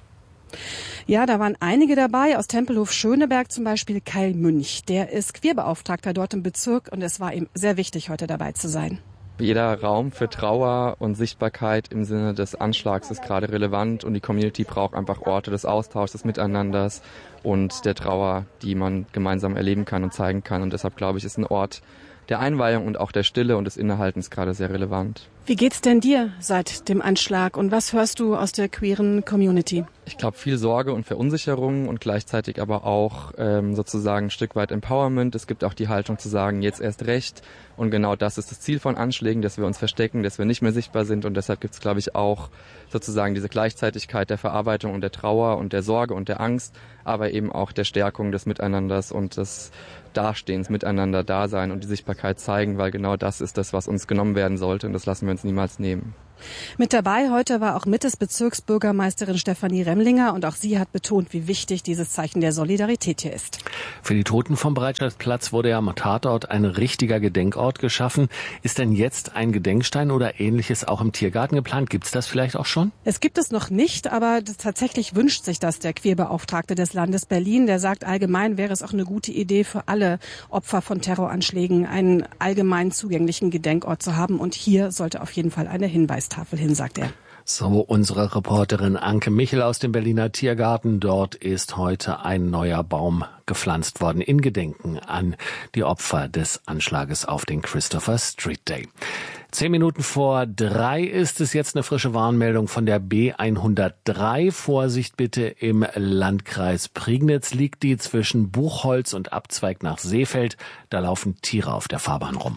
Ja, da waren einige dabei, aus Tempelhof Schöneberg zum Beispiel Kai Münch. Der ist Queerbeauftragter dort im Bezirk und es war ihm sehr wichtig, heute dabei zu sein. Jeder Raum für Trauer und Sichtbarkeit im Sinne des Anschlags ist gerade relevant und die Community braucht einfach Orte des Austauschs, des Miteinanders und der Trauer, die man gemeinsam erleben kann und zeigen kann. Und deshalb, glaube ich, ist ein Ort der Einweihung und auch der Stille und des Innehaltens gerade sehr relevant. Wie geht's denn dir seit dem Anschlag und was hörst du aus der queeren Community? Ich glaube, viel Sorge und Verunsicherung und gleichzeitig aber auch ähm, sozusagen ein Stück weit Empowerment. Es gibt auch die Haltung zu sagen, jetzt erst recht. Und genau das ist das Ziel von Anschlägen, dass wir uns verstecken, dass wir nicht mehr sichtbar sind. Und deshalb gibt es, glaube ich, auch sozusagen diese Gleichzeitigkeit der Verarbeitung und der Trauer und der Sorge und der Angst, aber eben auch der Stärkung des Miteinanders und des Dastehens, miteinander da sein und die Sichtbarkeit zeigen, weil genau das ist das, was uns genommen werden sollte und das lassen wir uns niemals nehmen. Mit dabei heute war auch Mitte-Bezirksbürgermeisterin Stefanie Remlinger und auch sie hat betont, wie wichtig dieses Zeichen der Solidarität hier ist. Für die Toten vom Bereitschaftsplatz wurde ja am Tatort ein richtiger Gedenkort geschaffen. Ist denn jetzt ein Gedenkstein oder Ähnliches auch im Tiergarten geplant? Gibt es das vielleicht auch schon? Es gibt es noch nicht, aber tatsächlich wünscht sich das der Queerbeauftragte des Landes Berlin. Der sagt, allgemein wäre es auch eine gute Idee für alle Opfer von Terroranschlägen, einen allgemein zugänglichen Gedenkort zu haben. Und hier sollte auf jeden Fall eine Hinweistafel hin, sagt er. So, unsere Reporterin Anke Michel aus dem Berliner Tiergarten. Dort ist heute ein neuer Baum gepflanzt worden in Gedenken an die Opfer des Anschlages auf den Christopher Street Day. Zehn Minuten vor drei ist es jetzt eine frische Warnmeldung von der B hundertdrei. Vorsicht bitte, im Landkreis Prignitz liegt die zwischen Buchholz und Abzweig nach Seefeld. Da laufen Tiere auf der Fahrbahn rum.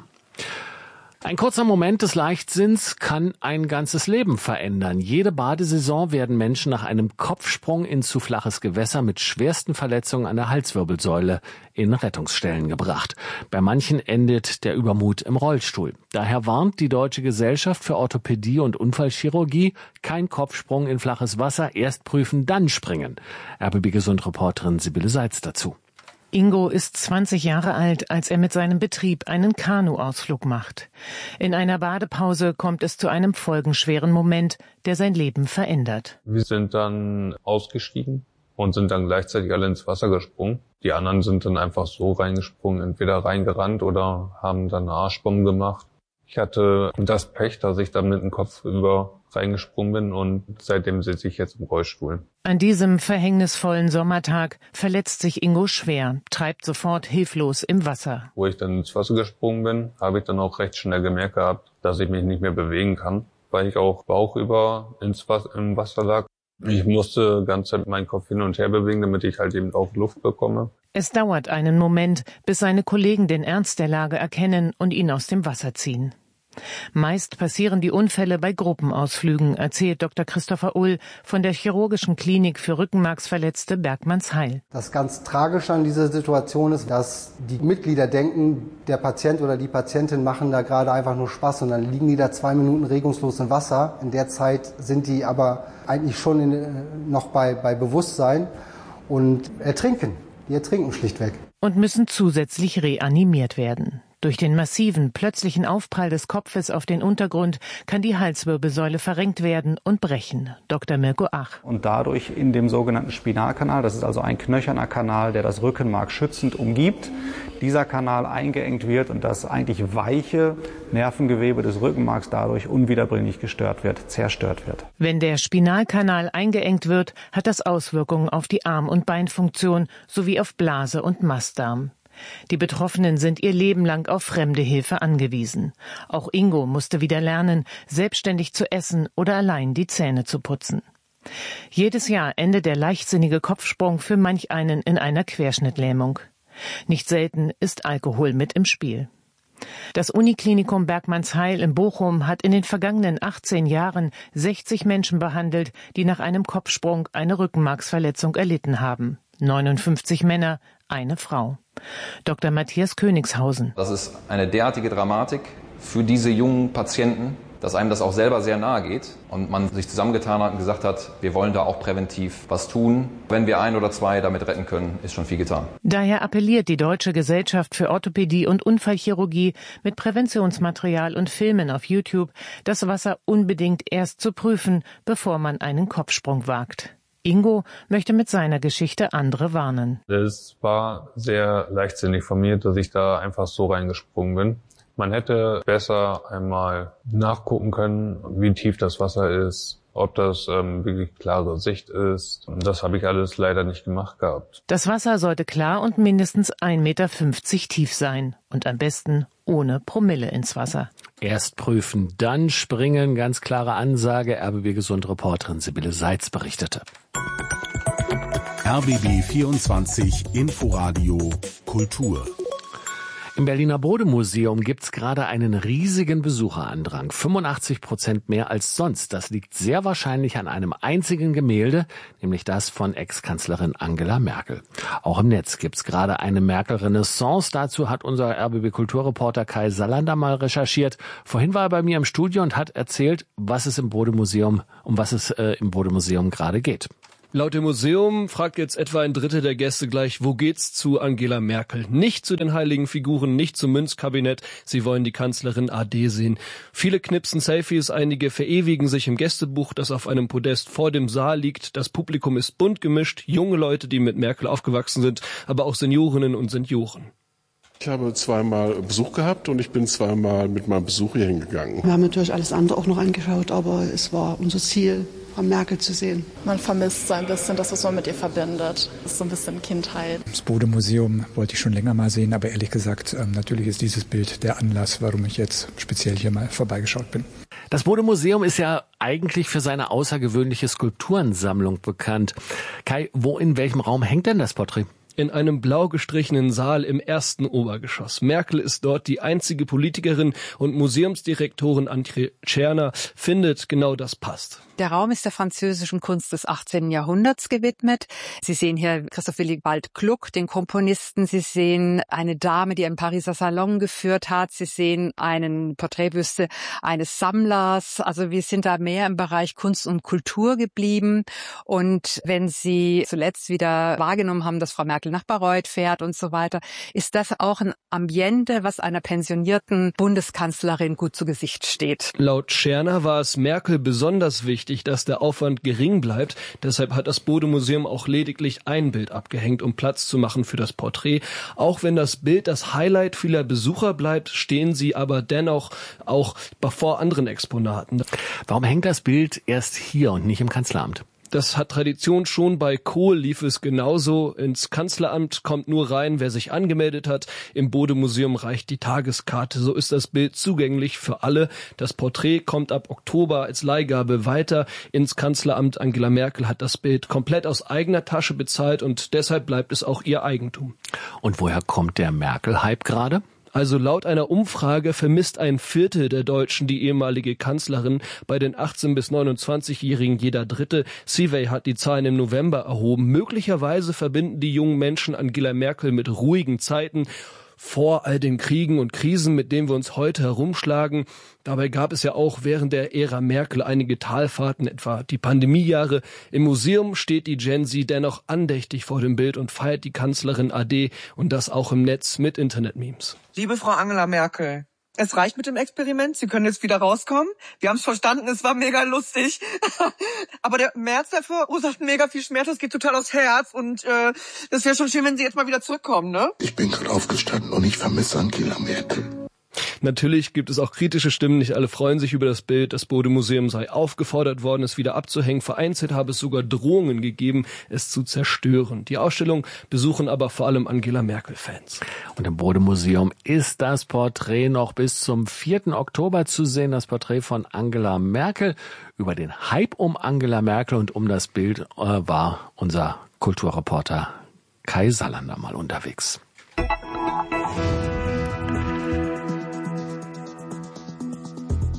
Ein kurzer Moment des Leichtsinns kann ein ganzes Leben verändern. Jede Badesaison werden Menschen nach einem Kopfsprung in zu flaches Gewässer mit schwersten Verletzungen an der Halswirbelsäule in Rettungsstellen gebracht. Bei manchen endet der Übermut im Rollstuhl. Daher warnt die Deutsche Gesellschaft für Orthopädie und Unfallchirurgie: kein Kopfsprung in flaches Wasser, erst prüfen, dann springen. R B B-Gesund-Reporterin Sibylle Seitz dazu. Ingo ist zwanzig Jahre alt, als er mit seinem Betrieb einen Kanuausflug macht. In einer Badepause kommt es zu einem folgenschweren Moment, der sein Leben verändert. Wir sind dann ausgestiegen und sind dann gleichzeitig alle ins Wasser gesprungen. Die anderen sind dann einfach so reingesprungen, entweder reingerannt oder haben dann eine Arschbombe gemacht. Ich hatte das Pech, dass ich dann mit dem Kopf über reingesprungen bin und seitdem sitze ich jetzt im Rollstuhl. An diesem verhängnisvollen Sommertag verletzt sich Ingo schwer, treibt sofort hilflos im Wasser. Wo ich dann ins Wasser gesprungen bin, habe ich dann auch recht schnell gemerkt gehabt, dass ich mich nicht mehr bewegen kann, weil ich auch bauchüber ins Wasser, im Wasser lag. Ich musste die ganze Zeit meinen Kopf hin und her bewegen, damit ich halt eben auch Luft bekomme. Es dauert einen Moment, bis seine Kollegen den Ernst der Lage erkennen und ihn aus dem Wasser ziehen. Meist passieren die Unfälle bei Gruppenausflügen, erzählt Doktor Christopher Ull von der Chirurgischen Klinik für Rückenmarksverletzte Bergmannsheil. Das ganz Tragische an dieser Situation ist, dass die Mitglieder denken, der Patient oder die Patientin machen da gerade einfach nur Spaß und dann liegen die da zwei Minuten regungslos im Wasser. In der Zeit sind die aber eigentlich schon in, noch bei, bei Bewusstsein und ertrinken. Die ertrinken schlichtweg. Und müssen zusätzlich reanimiert werden. Durch den massiven, plötzlichen Aufprall des Kopfes auf den Untergrund kann die Halswirbelsäule verrenkt werden und brechen. Doktor Mirko Ach. Und dadurch in dem sogenannten Spinalkanal, das ist also ein knöcherner Kanal, der das Rückenmark schützend umgibt, dieser Kanal eingeengt wird und das eigentlich weiche Nervengewebe des Rückenmarks dadurch unwiederbringlich gestört wird, zerstört wird. Wenn der Spinalkanal eingeengt wird, hat das Auswirkungen auf die Arm- und Beinfunktion sowie auf Blase und Mastdarm. Die Betroffenen sind ihr Leben lang auf fremde Hilfe angewiesen. Auch Ingo musste wieder lernen, selbstständig zu essen oder allein die Zähne zu putzen. Jedes Jahr endet der leichtsinnige Kopfsprung für manch einen in einer Querschnittlähmung. Nicht selten ist Alkohol mit im Spiel. Das Uniklinikum Bergmannsheil in Bochum hat in den vergangenen achtzehn Jahren sechzig Menschen behandelt, die nach einem Kopfsprung eine Rückenmarksverletzung erlitten haben. neunundfünfzig Männer, eine Frau. Doktor Matthias Königshausen. Das ist eine derartige Dramatik, für diese jungen Patienten, dass einem das auch selber sehr nahe geht und man sich zusammengetan hat und gesagt hat, wir wollen da auch präventiv was tun. Wenn wir ein oder zwei damit retten können, ist schon viel getan. Daher appelliert die Deutsche Gesellschaft für Orthopädie und Unfallchirurgie mit Präventionsmaterial und Filmen auf YouTube, das Wasser unbedingt erst zu prüfen, bevor man einen Kopfsprung wagt. Ingo möchte mit seiner Geschichte andere warnen. Es war sehr leichtsinnig von mir, dass ich da einfach so reingesprungen bin. Man hätte besser einmal nachgucken können, wie tief das Wasser ist, ob das ähm, wirklich klare Sicht ist. Und das habe ich alles leider nicht gemacht gehabt. Das Wasser sollte klar und mindestens ein Meter fünfzig tief sein und am besten ohne Promille ins Wasser. Erst prüfen, dann springen. Ganz klare Ansage. R B B Gesund-Reporterin Sibylle Seitz berichtete. R B B vierundzwanzig Inforadio Kultur. Im Berliner Bode-Museum gibt's gerade einen riesigen Besucherandrang. fünfundachtzig Prozent mehr als sonst. Das liegt sehr wahrscheinlich an einem einzigen Gemälde, nämlich das von Ex-Kanzlerin Angela Merkel. Auch im Netz gibt's gerade eine Merkel-Renaissance. Dazu hat unser R B B-Kulturreporter Kai Salander mal recherchiert. Vorhin war er bei mir im Studio und hat erzählt, was es im Bode-Museum, um was es äh, im Bode-Museum gerade geht. Laut dem Museum fragt jetzt etwa ein Drittel der Gäste gleich, wo geht's zu Angela Merkel? Nicht zu den heiligen Figuren, nicht zum Münzkabinett. Sie wollen die Kanzlerin A D sehen. Viele knipsen Selfies, einige verewigen sich im Gästebuch, das auf einem Podest vor dem Saal liegt. Das Publikum ist bunt gemischt, junge Leute, die mit Merkel aufgewachsen sind, aber auch Seniorinnen und Senioren. Ich habe zweimal Besuch gehabt und ich bin zweimal mit meinem Besuch hier hingegangen. Wir haben natürlich alles andere auch noch angeschaut, aber es war unser Ziel, Frau Merkel zu sehen. Man vermisst so ein bisschen das, was man mit ihr verbindet. Das ist so ein bisschen Kindheit. Das Bode-Museum wollte ich schon länger mal sehen, aber ehrlich gesagt, natürlich ist dieses Bild der Anlass, warum ich jetzt speziell hier mal vorbeigeschaut bin. Das Bode-Museum ist ja eigentlich für seine außergewöhnliche Skulpturensammlung bekannt. Kai, wo in welchem Raum hängt denn das Porträt? In einem blau gestrichenen Saal im ersten Obergeschoss. Merkel ist dort die einzige Politikerin und Museumsdirektorin Antje Czerner findet, genau das passt. Der Raum ist der französischen Kunst des achtzehnten Jahrhunderts gewidmet. Sie sehen hier Christoph Willibald Gluck, den Komponisten. Sie sehen eine Dame, die einen Pariser Salon geführt hat. Sie sehen einen Porträtbüste eines Sammlers. Also wir sind da mehr im Bereich Kunst und Kultur geblieben. Und wenn Sie zuletzt wieder wahrgenommen haben, dass Frau Merkel nach Bayreuth fährt und so weiter, ist das auch ein Ambiente, was einer pensionierten Bundeskanzlerin gut zu Gesicht steht. Laut Czerner war es Merkel besonders wichtig, dass der Aufwand gering bleibt. Deshalb hat das Bode-Museum auch lediglich ein Bild abgehängt, um Platz zu machen für das Porträt. Auch wenn das Bild das Highlight vieler Besucher bleibt, stehen sie aber dennoch auch vor anderen Exponaten. Warum hängt das Bild erst hier und nicht im Kanzleramt? Das hat Tradition schon. Bei Kohl lief es genauso. Ins Kanzleramt kommt nur rein, wer sich angemeldet hat. Im Bode-Museum reicht die Tageskarte. So ist das Bild zugänglich für alle. Das Porträt kommt ab Oktober als Leihgabe weiter ins Kanzleramt. Angela Merkel hat das Bild komplett aus eigener Tasche bezahlt und deshalb bleibt es auch ihr Eigentum. Und woher kommt der Merkel-Hype gerade? Also laut einer Umfrage vermisst ein Viertel der Deutschen die ehemalige Kanzlerin, bei den achtzehn- bis neunundzwanzigjährigen jeder Dritte. Seavey hat die Zahlen im November erhoben. Möglicherweise verbinden die jungen Menschen Angela Merkel mit ruhigen Zeiten vor all den Kriegen und Krisen, mit denen wir uns heute herumschlagen. Dabei gab es ja auch während der Ära Merkel einige Talfahrten, etwa die Pandemiejahre. Im Museum steht die Gen Z dennoch andächtig vor dem Bild und feiert die Kanzlerin A D und das auch im Netz mit Internet-Memes. Liebe Frau Angela Merkel, es reicht mit dem Experiment. Sie können jetzt wieder rauskommen. Wir haben es verstanden, es war mega lustig. Aber der März, der verursacht mega viel Schmerz. Das geht total aufs Herz. Und äh, das wäre schon schön, wenn Sie jetzt mal wieder zurückkommen, ne? Ich bin gerade aufgestanden und ich vermisse Angela Merkel. Natürlich gibt es auch kritische Stimmen. Nicht alle freuen sich über das Bild. Das Bode-Museum sei aufgefordert worden, es wieder abzuhängen. Vereinzelt habe es sogar Drohungen gegeben, es zu zerstören. Die Ausstellung besuchen aber vor allem Angela Merkel-Fans. Und im Bode-Museum ist das Porträt noch bis zum vierten Oktober zu sehen. Das Porträt von Angela Merkel. Über den Hype um Angela Merkel und um das Bild äh, war unser Kulturreporter Kai Salander mal unterwegs.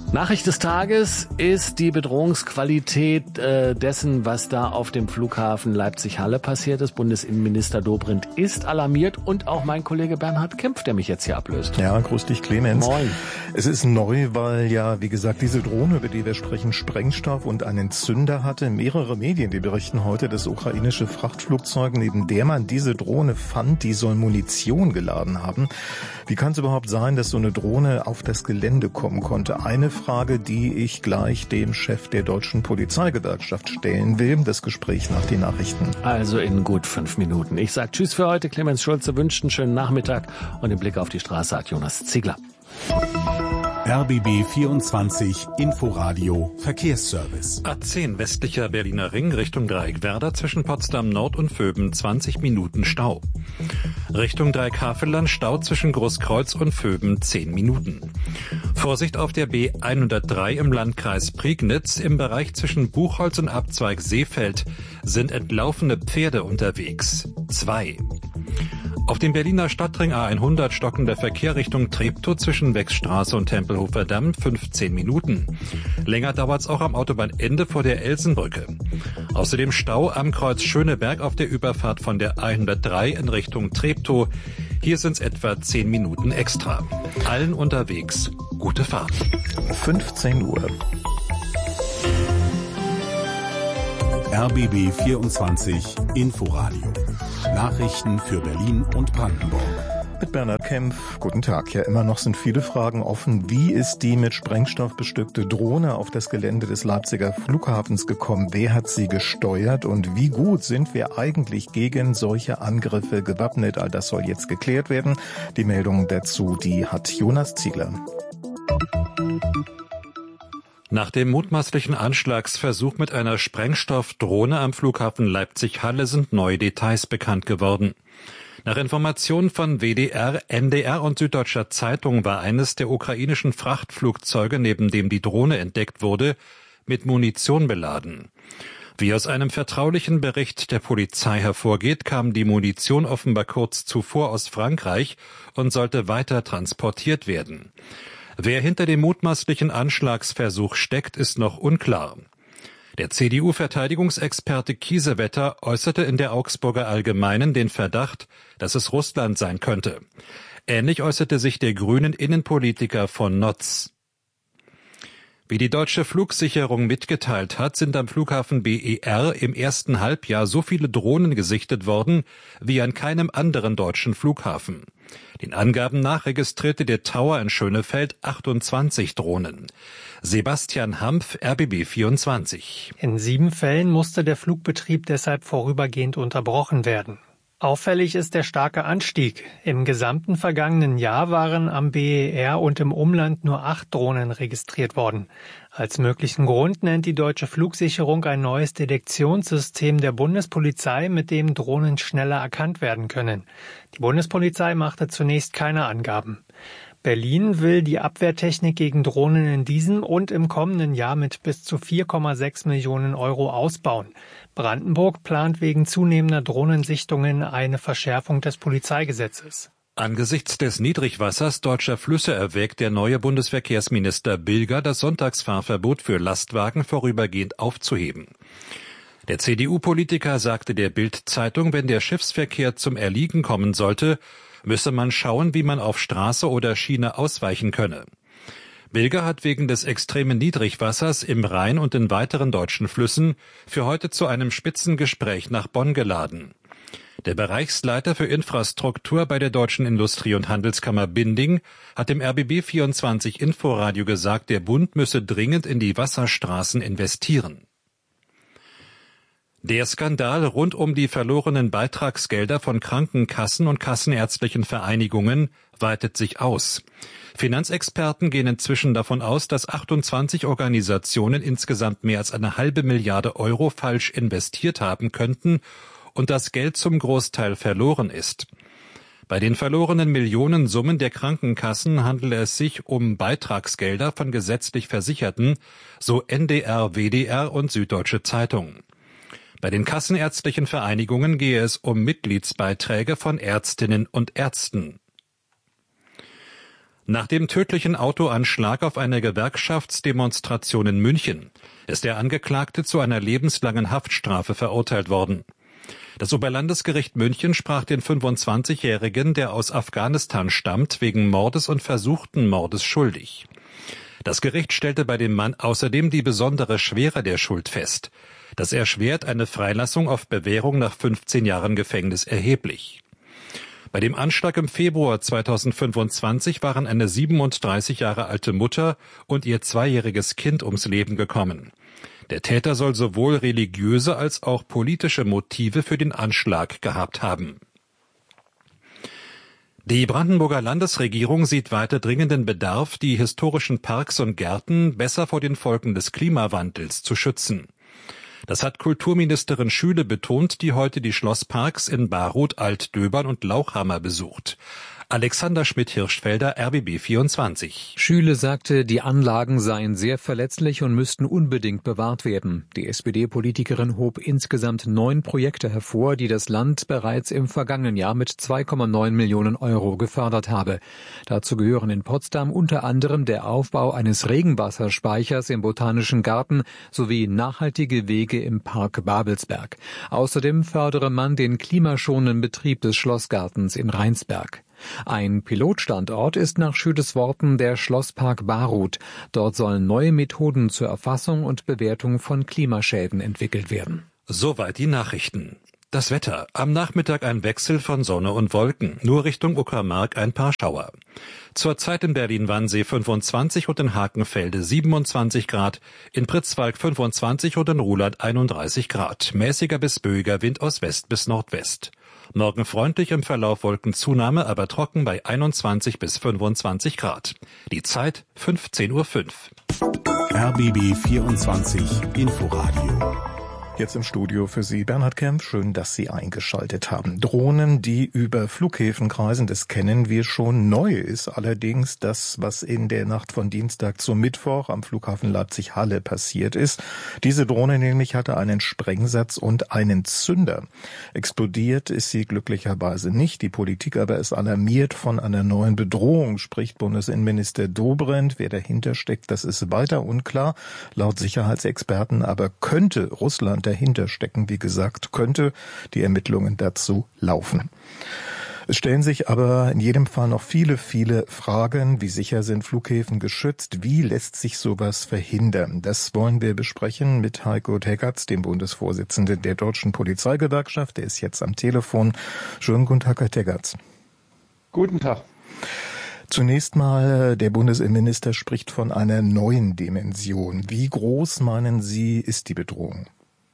Nachricht des Tages ist die Bedrohungsqualität äh, dessen, was da auf dem Flughafen Leipzig-Halle passiert ist. Bundesinnenminister Dobrindt ist alarmiert und auch mein Kollege Bernhard Kempf, der mich jetzt hier ablöst. Ja, grüß dich, Clemens. Moin. Es ist neu, weil ja, wie gesagt, diese Drohne, über die wir sprechen, Sprengstoff und einen Zünder hatte. Mehrere Medien, die berichten heute, dass ukrainische Frachtflugzeuge, neben der man diese Drohne fand, die soll Munition geladen haben. Wie kann es überhaupt sein, dass so eine Drohne auf das Gelände kommen konnte? Eine Frage, die ich gleich dem Chef der Deutschen Polizeigewerkschaft stellen will. Das Gespräch nach den Nachrichten. Also in gut fünf Minuten. Ich sage Tschüss für heute. Clemens Schulze wünscht einen schönen Nachmittag und den Blick auf die Straße hat Jonas Ziegler. R B B vierundzwanzig Inforadio Verkehrsservice. A zehn westlicher Berliner Ring Richtung Dreieckwerder zwischen Potsdam Nord und Vöben zwanzig Minuten Stau. Richtung Dreieck-Havelland Stau zwischen Großkreuz und Vöben zehn Minuten. Vorsicht auf der B hundertdrei im Landkreis Prignitz. Im Bereich zwischen Buchholz und Abzweig Seefeld sind entlaufene Pferde unterwegs. Zwei. Auf dem Berliner Stadtring A hundert stockender Verkehr Richtung Treptow zwischen Wechsstraße und Tempelhofer Damm fünfzehn Minuten. Länger dauert's auch am Autobahnende vor der Elsenbrücke. Außerdem Stau am Kreuz Schöneberg auf der Überfahrt von der A hundertdrei in Richtung Treptow. Hier sind's etwa zehn Minuten extra. Allen unterwegs gute Fahrt. fünfzehn Uhr. R B B vierundzwanzig Inforadio. Nachrichten für Berlin und Brandenburg. Mit Bernhard Kempf. Guten Tag. Ja, immer noch sind viele Fragen offen. Wie ist die mit Sprengstoff bestückte Drohne auf das Gelände des Leipziger Flughafens gekommen? Wer hat sie gesteuert? Und wie gut sind wir eigentlich gegen solche Angriffe gewappnet? All das soll jetzt geklärt werden. Die Meldung dazu, die hat Jonas Ziegler. Nach dem mutmaßlichen Anschlagsversuch mit einer Sprengstoffdrohne am Flughafen Leipzig-Halle sind neue Details bekannt geworden. Nach Informationen von W D R, N D R und Süddeutscher Zeitung war eines der ukrainischen Frachtflugzeuge, neben dem die Drohne entdeckt wurde, mit Munition beladen. Wie aus einem vertraulichen Bericht der Polizei hervorgeht, kam die Munition offenbar kurz zuvor aus Frankreich und sollte weiter transportiert werden. Wer hinter dem mutmaßlichen Anschlagsversuch steckt, ist noch unklar. Der C D U-Verteidigungsexperte Kiesewetter äußerte in der Augsburger Allgemeinen den Verdacht, dass es Russland sein könnte. Ähnlich äußerte sich der grünen Innenpolitiker von Notz. Wie die deutsche Flugsicherung mitgeteilt hat, sind am Flughafen B E R im ersten Halbjahr so viele Drohnen gesichtet worden wie an keinem anderen deutschen Flughafen. Den Angaben nach registrierte der Tower in Schönefeld achtundzwanzig Drohnen. Sebastian Hampf, R B B vierundzwanzig. In sieben Fällen musste der Flugbetrieb deshalb vorübergehend unterbrochen werden. Auffällig ist der starke Anstieg. Im gesamten vergangenen Jahr waren am B E R und im Umland nur acht Drohnen registriert worden. Als möglichen Grund nennt die deutsche Flugsicherung ein neues Detektionssystem der Bundespolizei, mit dem Drohnen schneller erkannt werden können. Die Bundespolizei machte zunächst keine Angaben. Berlin will die Abwehrtechnik gegen Drohnen in diesem und im kommenden Jahr mit bis zu vier Komma sechs Millionen Euro ausbauen. Brandenburg plant wegen zunehmender Drohnensichtungen eine Verschärfung des Polizeigesetzes. Angesichts des Niedrigwassers deutscher Flüsse erwägt der neue Bundesverkehrsminister Bilger, das Sonntagsfahrverbot für Lastwagen vorübergehend aufzuheben. Der C D U-Politiker sagte der Bild-Zeitung, wenn der Schiffsverkehr zum Erliegen kommen sollte, müsse man schauen, wie man auf Straße oder Schiene ausweichen könne. Bilger hat wegen des extremen Niedrigwassers im Rhein und in weiteren deutschen Flüssen für heute zu einem Spitzengespräch nach Bonn geladen. Der Bereichsleiter für Infrastruktur bei der Deutschen Industrie- und Handelskammer Binding hat dem R B B vierundzwanzig Inforadio gesagt, der Bund müsse dringend in die Wasserstraßen investieren. Der Skandal rund um die verlorenen Beitragsgelder von Krankenkassen und kassenärztlichen Vereinigungen weitet sich aus. Finanzexperten gehen inzwischen davon aus, dass achtundzwanzig Organisationen insgesamt mehr als eine halbe Milliarde Euro falsch investiert haben könnten und das Geld zum Großteil verloren ist. Bei den verlorenen Millionensummen der Krankenkassen handele es sich um Beitragsgelder von gesetzlich Versicherten, so N D R, W D R und Süddeutsche Zeitung. Bei den kassenärztlichen Vereinigungen gehe es um Mitgliedsbeiträge von Ärztinnen und Ärzten. Nach dem tödlichen Autoanschlag auf eine Gewerkschaftsdemonstration in München ist der Angeklagte zu einer lebenslangen Haftstrafe verurteilt worden. Das Oberlandesgericht München sprach den fünfundzwanzigjährigen, der aus Afghanistan stammt, wegen Mordes und versuchten Mordes schuldig. Das Gericht stellte bei dem Mann außerdem die besondere Schwere der Schuld fest. Das erschwert eine Freilassung auf Bewährung nach fünfzehn Jahren Gefängnis erheblich. Bei dem Anschlag im Februar zweitausendfünfundzwanzig waren eine siebenunddreißig Jahre alte Mutter und ihr zweijähriges Kind ums Leben gekommen. Der Täter soll sowohl religiöse als auch politische Motive für den Anschlag gehabt haben. Die Brandenburger Landesregierung sieht weiter dringenden Bedarf, die historischen Parks und Gärten besser vor den Folgen des Klimawandels zu schützen. Das hat Kulturministerin Schüle betont, die heute die Schlossparks in Baruth, Altdöbern und Lauchhammer besucht. Alexander Schmidt-Hirschfelder, R B B vierundzwanzig. Schüle sagte, die Anlagen seien sehr verletzlich und müssten unbedingt bewahrt werden. Die S P D-Politikerin hob insgesamt neun Projekte hervor, die das Land bereits im vergangenen Jahr mit zwei Komma neun Millionen Euro gefördert habe. Dazu gehören in Potsdam unter anderem der Aufbau eines Regenwasserspeichers im Botanischen Garten sowie nachhaltige Wege im Park Babelsberg. Außerdem fördere man den klimaschonenden Betrieb des Schlossgartens in Rheinsberg. Ein Pilotstandort ist nach Schüles Worten der Schlosspark Baruth. Dort sollen neue Methoden zur Erfassung und Bewertung von Klimaschäden entwickelt werden. Soweit die Nachrichten. Das Wetter. Am Nachmittag ein Wechsel von Sonne und Wolken. Nur Richtung Uckermark ein paar Schauer. Zurzeit in Berlin-Wannsee fünfundzwanzig und in Hakenfelde siebenundzwanzig Grad, in Pritzwalk fünfundzwanzig und in Ruhland einunddreißig Grad. Mäßiger bis böiger Wind aus West bis Nordwest. Morgen freundlich, im Verlauf Wolkenzunahme, aber trocken bei einundzwanzig bis fünfundzwanzig Grad. Die Zeit fünfzehn Uhr fünf. R B B vierundzwanzig Inforadio. Jetzt im Studio für Sie Bernhard Kempf. Schön, dass Sie eingeschaltet haben. Drohnen, die über Flughäfen kreisen, das kennen wir schon. Neu ist allerdings das, was in der Nacht von Dienstag zum Mittwoch am Flughafen Leipzig-Halle passiert ist. Diese Drohne nämlich hatte einen Sprengsatz und einen Zünder. Explodiert ist sie glücklicherweise nicht. Die Politik aber ist alarmiert. Von einer neuen Bedrohung spricht Bundesinnenminister Dobrindt. Wer dahinter steckt, das ist weiter unklar. Laut Sicherheitsexperten aber könnte Russland dahinter stecken. Wie gesagt, könnte die Ermittlungen dazu laufen. Es stellen sich aber in jedem Fall noch viele, viele Fragen. Wie sicher sind Flughäfen geschützt? Wie lässt sich sowas verhindern? Das wollen wir besprechen mit Heiko Teggerts, dem Bundesvorsitzenden der Deutschen Polizeigewerkschaft. Der ist jetzt am Telefon. Schönen guten Tag, Herr Teggerts. Guten Tag. Zunächst mal, der Bundesinnenminister spricht von einer neuen Dimension. Wie groß, meinen Sie, ist die Bedrohung?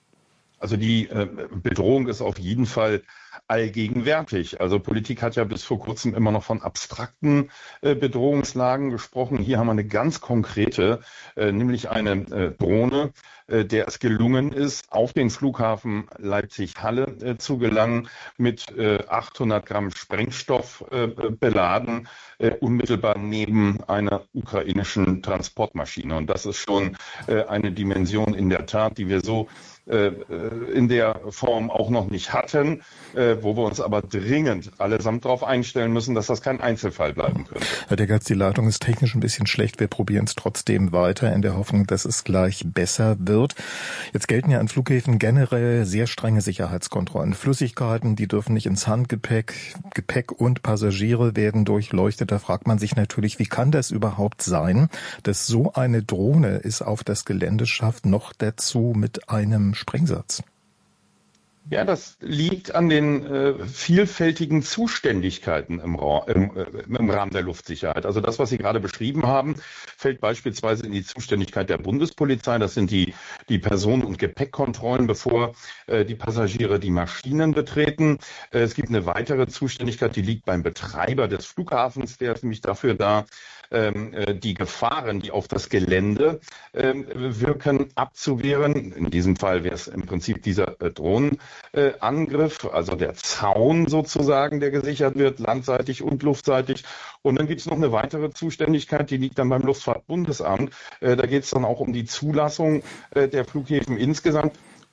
Also die äh, Bedrohung ist auf jeden Fall allgegenwärtig. Also Politik hat ja bis vor kurzem immer noch von abstrakten äh, Bedrohungslagen gesprochen. Hier haben wir eine ganz konkrete, äh, nämlich eine äh, Drohne, äh, der es gelungen ist, auf den Flughafen Leipzig-Halle äh, zu gelangen, mit äh, achthundert Gramm Sprengstoff äh, beladen, äh, unmittelbar neben einer ukrainischen Transportmaschine. Und das ist schon äh, eine Dimension in der Tat, die wir so in der Form auch noch nicht hatten, wo wir uns aber dringend allesamt darauf einstellen müssen, dass das kein Einzelfall bleiben könnte. Herr Teggerts, die Leitung ist technisch ein bisschen schlecht. Wir probieren es trotzdem weiter in der Hoffnung, dass es gleich besser wird. Jetzt gelten ja an Flughäfen generell sehr strenge Sicherheitskontrollen. Flüssigkeiten, die dürfen nicht ins Handgepäck. Gepäck und Passagiere werden durchleuchtet. Da fragt man sich natürlich, wie kann das überhaupt sein, dass so eine Drohne es auf das Gelände schafft, noch dazu mit einem Sprengsatz? Ja, das liegt an den äh, vielfältigen Zuständigkeiten im, Ra- im, äh, im Rahmen der Luftsicherheit. Also das, was Sie gerade beschrieben haben, fällt beispielsweise in die Zuständigkeit der Bundespolizei. Das sind die, die Personen- und Gepäckkontrollen, bevor äh, die Passagiere die Maschinen betreten. Äh, es gibt eine weitere Zuständigkeit, die liegt beim Betreiber des Flughafens. Der ist nämlich dafür da, die Gefahren, die auf das Gelände wirken, abzuwehren. In diesem Fall wäre es im Prinzip dieser Drohnenangriff, also der Zaun sozusagen, der gesichert wird, landseitig und luftseitig. Und dann gibt es noch eine weitere Zuständigkeit, die liegt dann beim Luftfahrtbundesamt. Da geht es dann auch um die Zulassung der Flughäfen insgesamt.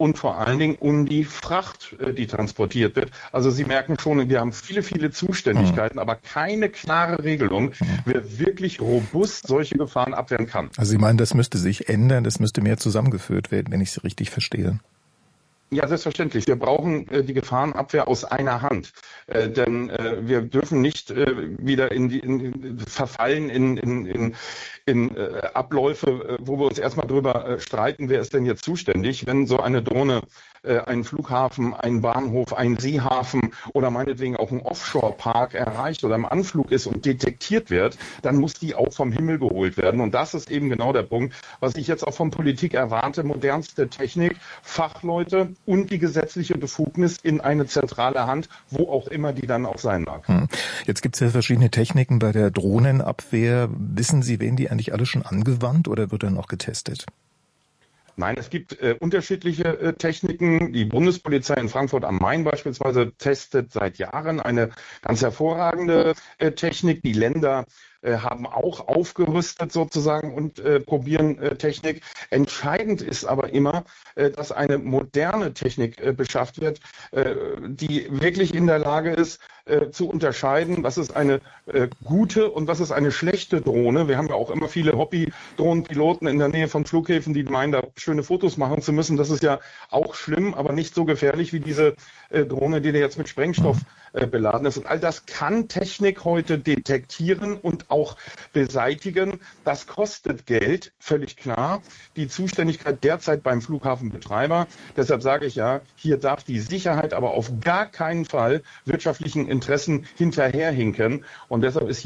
und vor allen Dingen um die Fracht, die transportiert wird. Also Sie merken schon, wir haben viele, viele Zuständigkeiten, mhm. aber keine klare Regelung, mhm. wer wirklich robust solche Gefahren abwehren kann. Also Sie meinen, das müsste sich ändern, das müsste mehr zusammengeführt werden, wenn ich Sie richtig verstehe. Ja, selbstverständlich. Wir brauchen äh, die Gefahrenabwehr aus einer Hand, äh, denn äh, wir dürfen nicht äh, wieder in die in, in, verfallen in, in, in, in äh, Abläufe, äh, wo wir uns erstmal drüber äh, streiten, wer ist denn jetzt zuständig, wenn so eine Drohne äh, einen Flughafen, einen Bahnhof, einen Seehafen oder meinetwegen auch einen Offshore-Park erreicht oder im Anflug ist und detektiert wird, dann muss die auch vom Himmel geholt werden. Und das ist eben genau der Punkt, was ich jetzt auch von Politik erwarte, modernste Technik, Fachleute und die gesetzliche Befugnis in eine zentrale Hand, wo auch immer die dann auch sein mag. Hm. Jetzt gibt es ja verschiedene Techniken bei der Drohnenabwehr. Wissen Sie, werden die eigentlich alle schon angewandt oder wird dann noch getestet? Nein, es gibt äh, unterschiedliche äh, Techniken. Die Bundespolizei in Frankfurt am Main beispielsweise testet seit Jahren eine ganz hervorragende äh, Technik. Die Länder äh, haben auch aufgerüstet sozusagen und äh, probieren äh, Technik. Entscheidend ist aber immer, äh, dass eine moderne Technik äh, beschafft wird, äh, die wirklich in der Lage ist, äh, zu unterscheiden, was ist eine äh, gute und was ist eine schlechte Drohne. Wir haben ja auch immer viele Hobby-Drohnenpiloten in der Nähe von Flughäfen, die meinen, da schöne Fotos machen zu müssen. Das ist ja auch schlimm, aber nicht so gefährlich wie diese äh, Drohne, die jetzt mit Sprengstoff äh, beladen ist. Und all das kann Technik heute detektieren und auch beseitigen. Das kostet Geld, völlig klar. Die Zuständigkeit derzeit beim Flughafenbetreiber. Deshalb sage ich ja, hier darf die Sicherheit aber auf gar keinen Fall wirtschaftlichen Interessen hinterherhinken. Und deshalb ist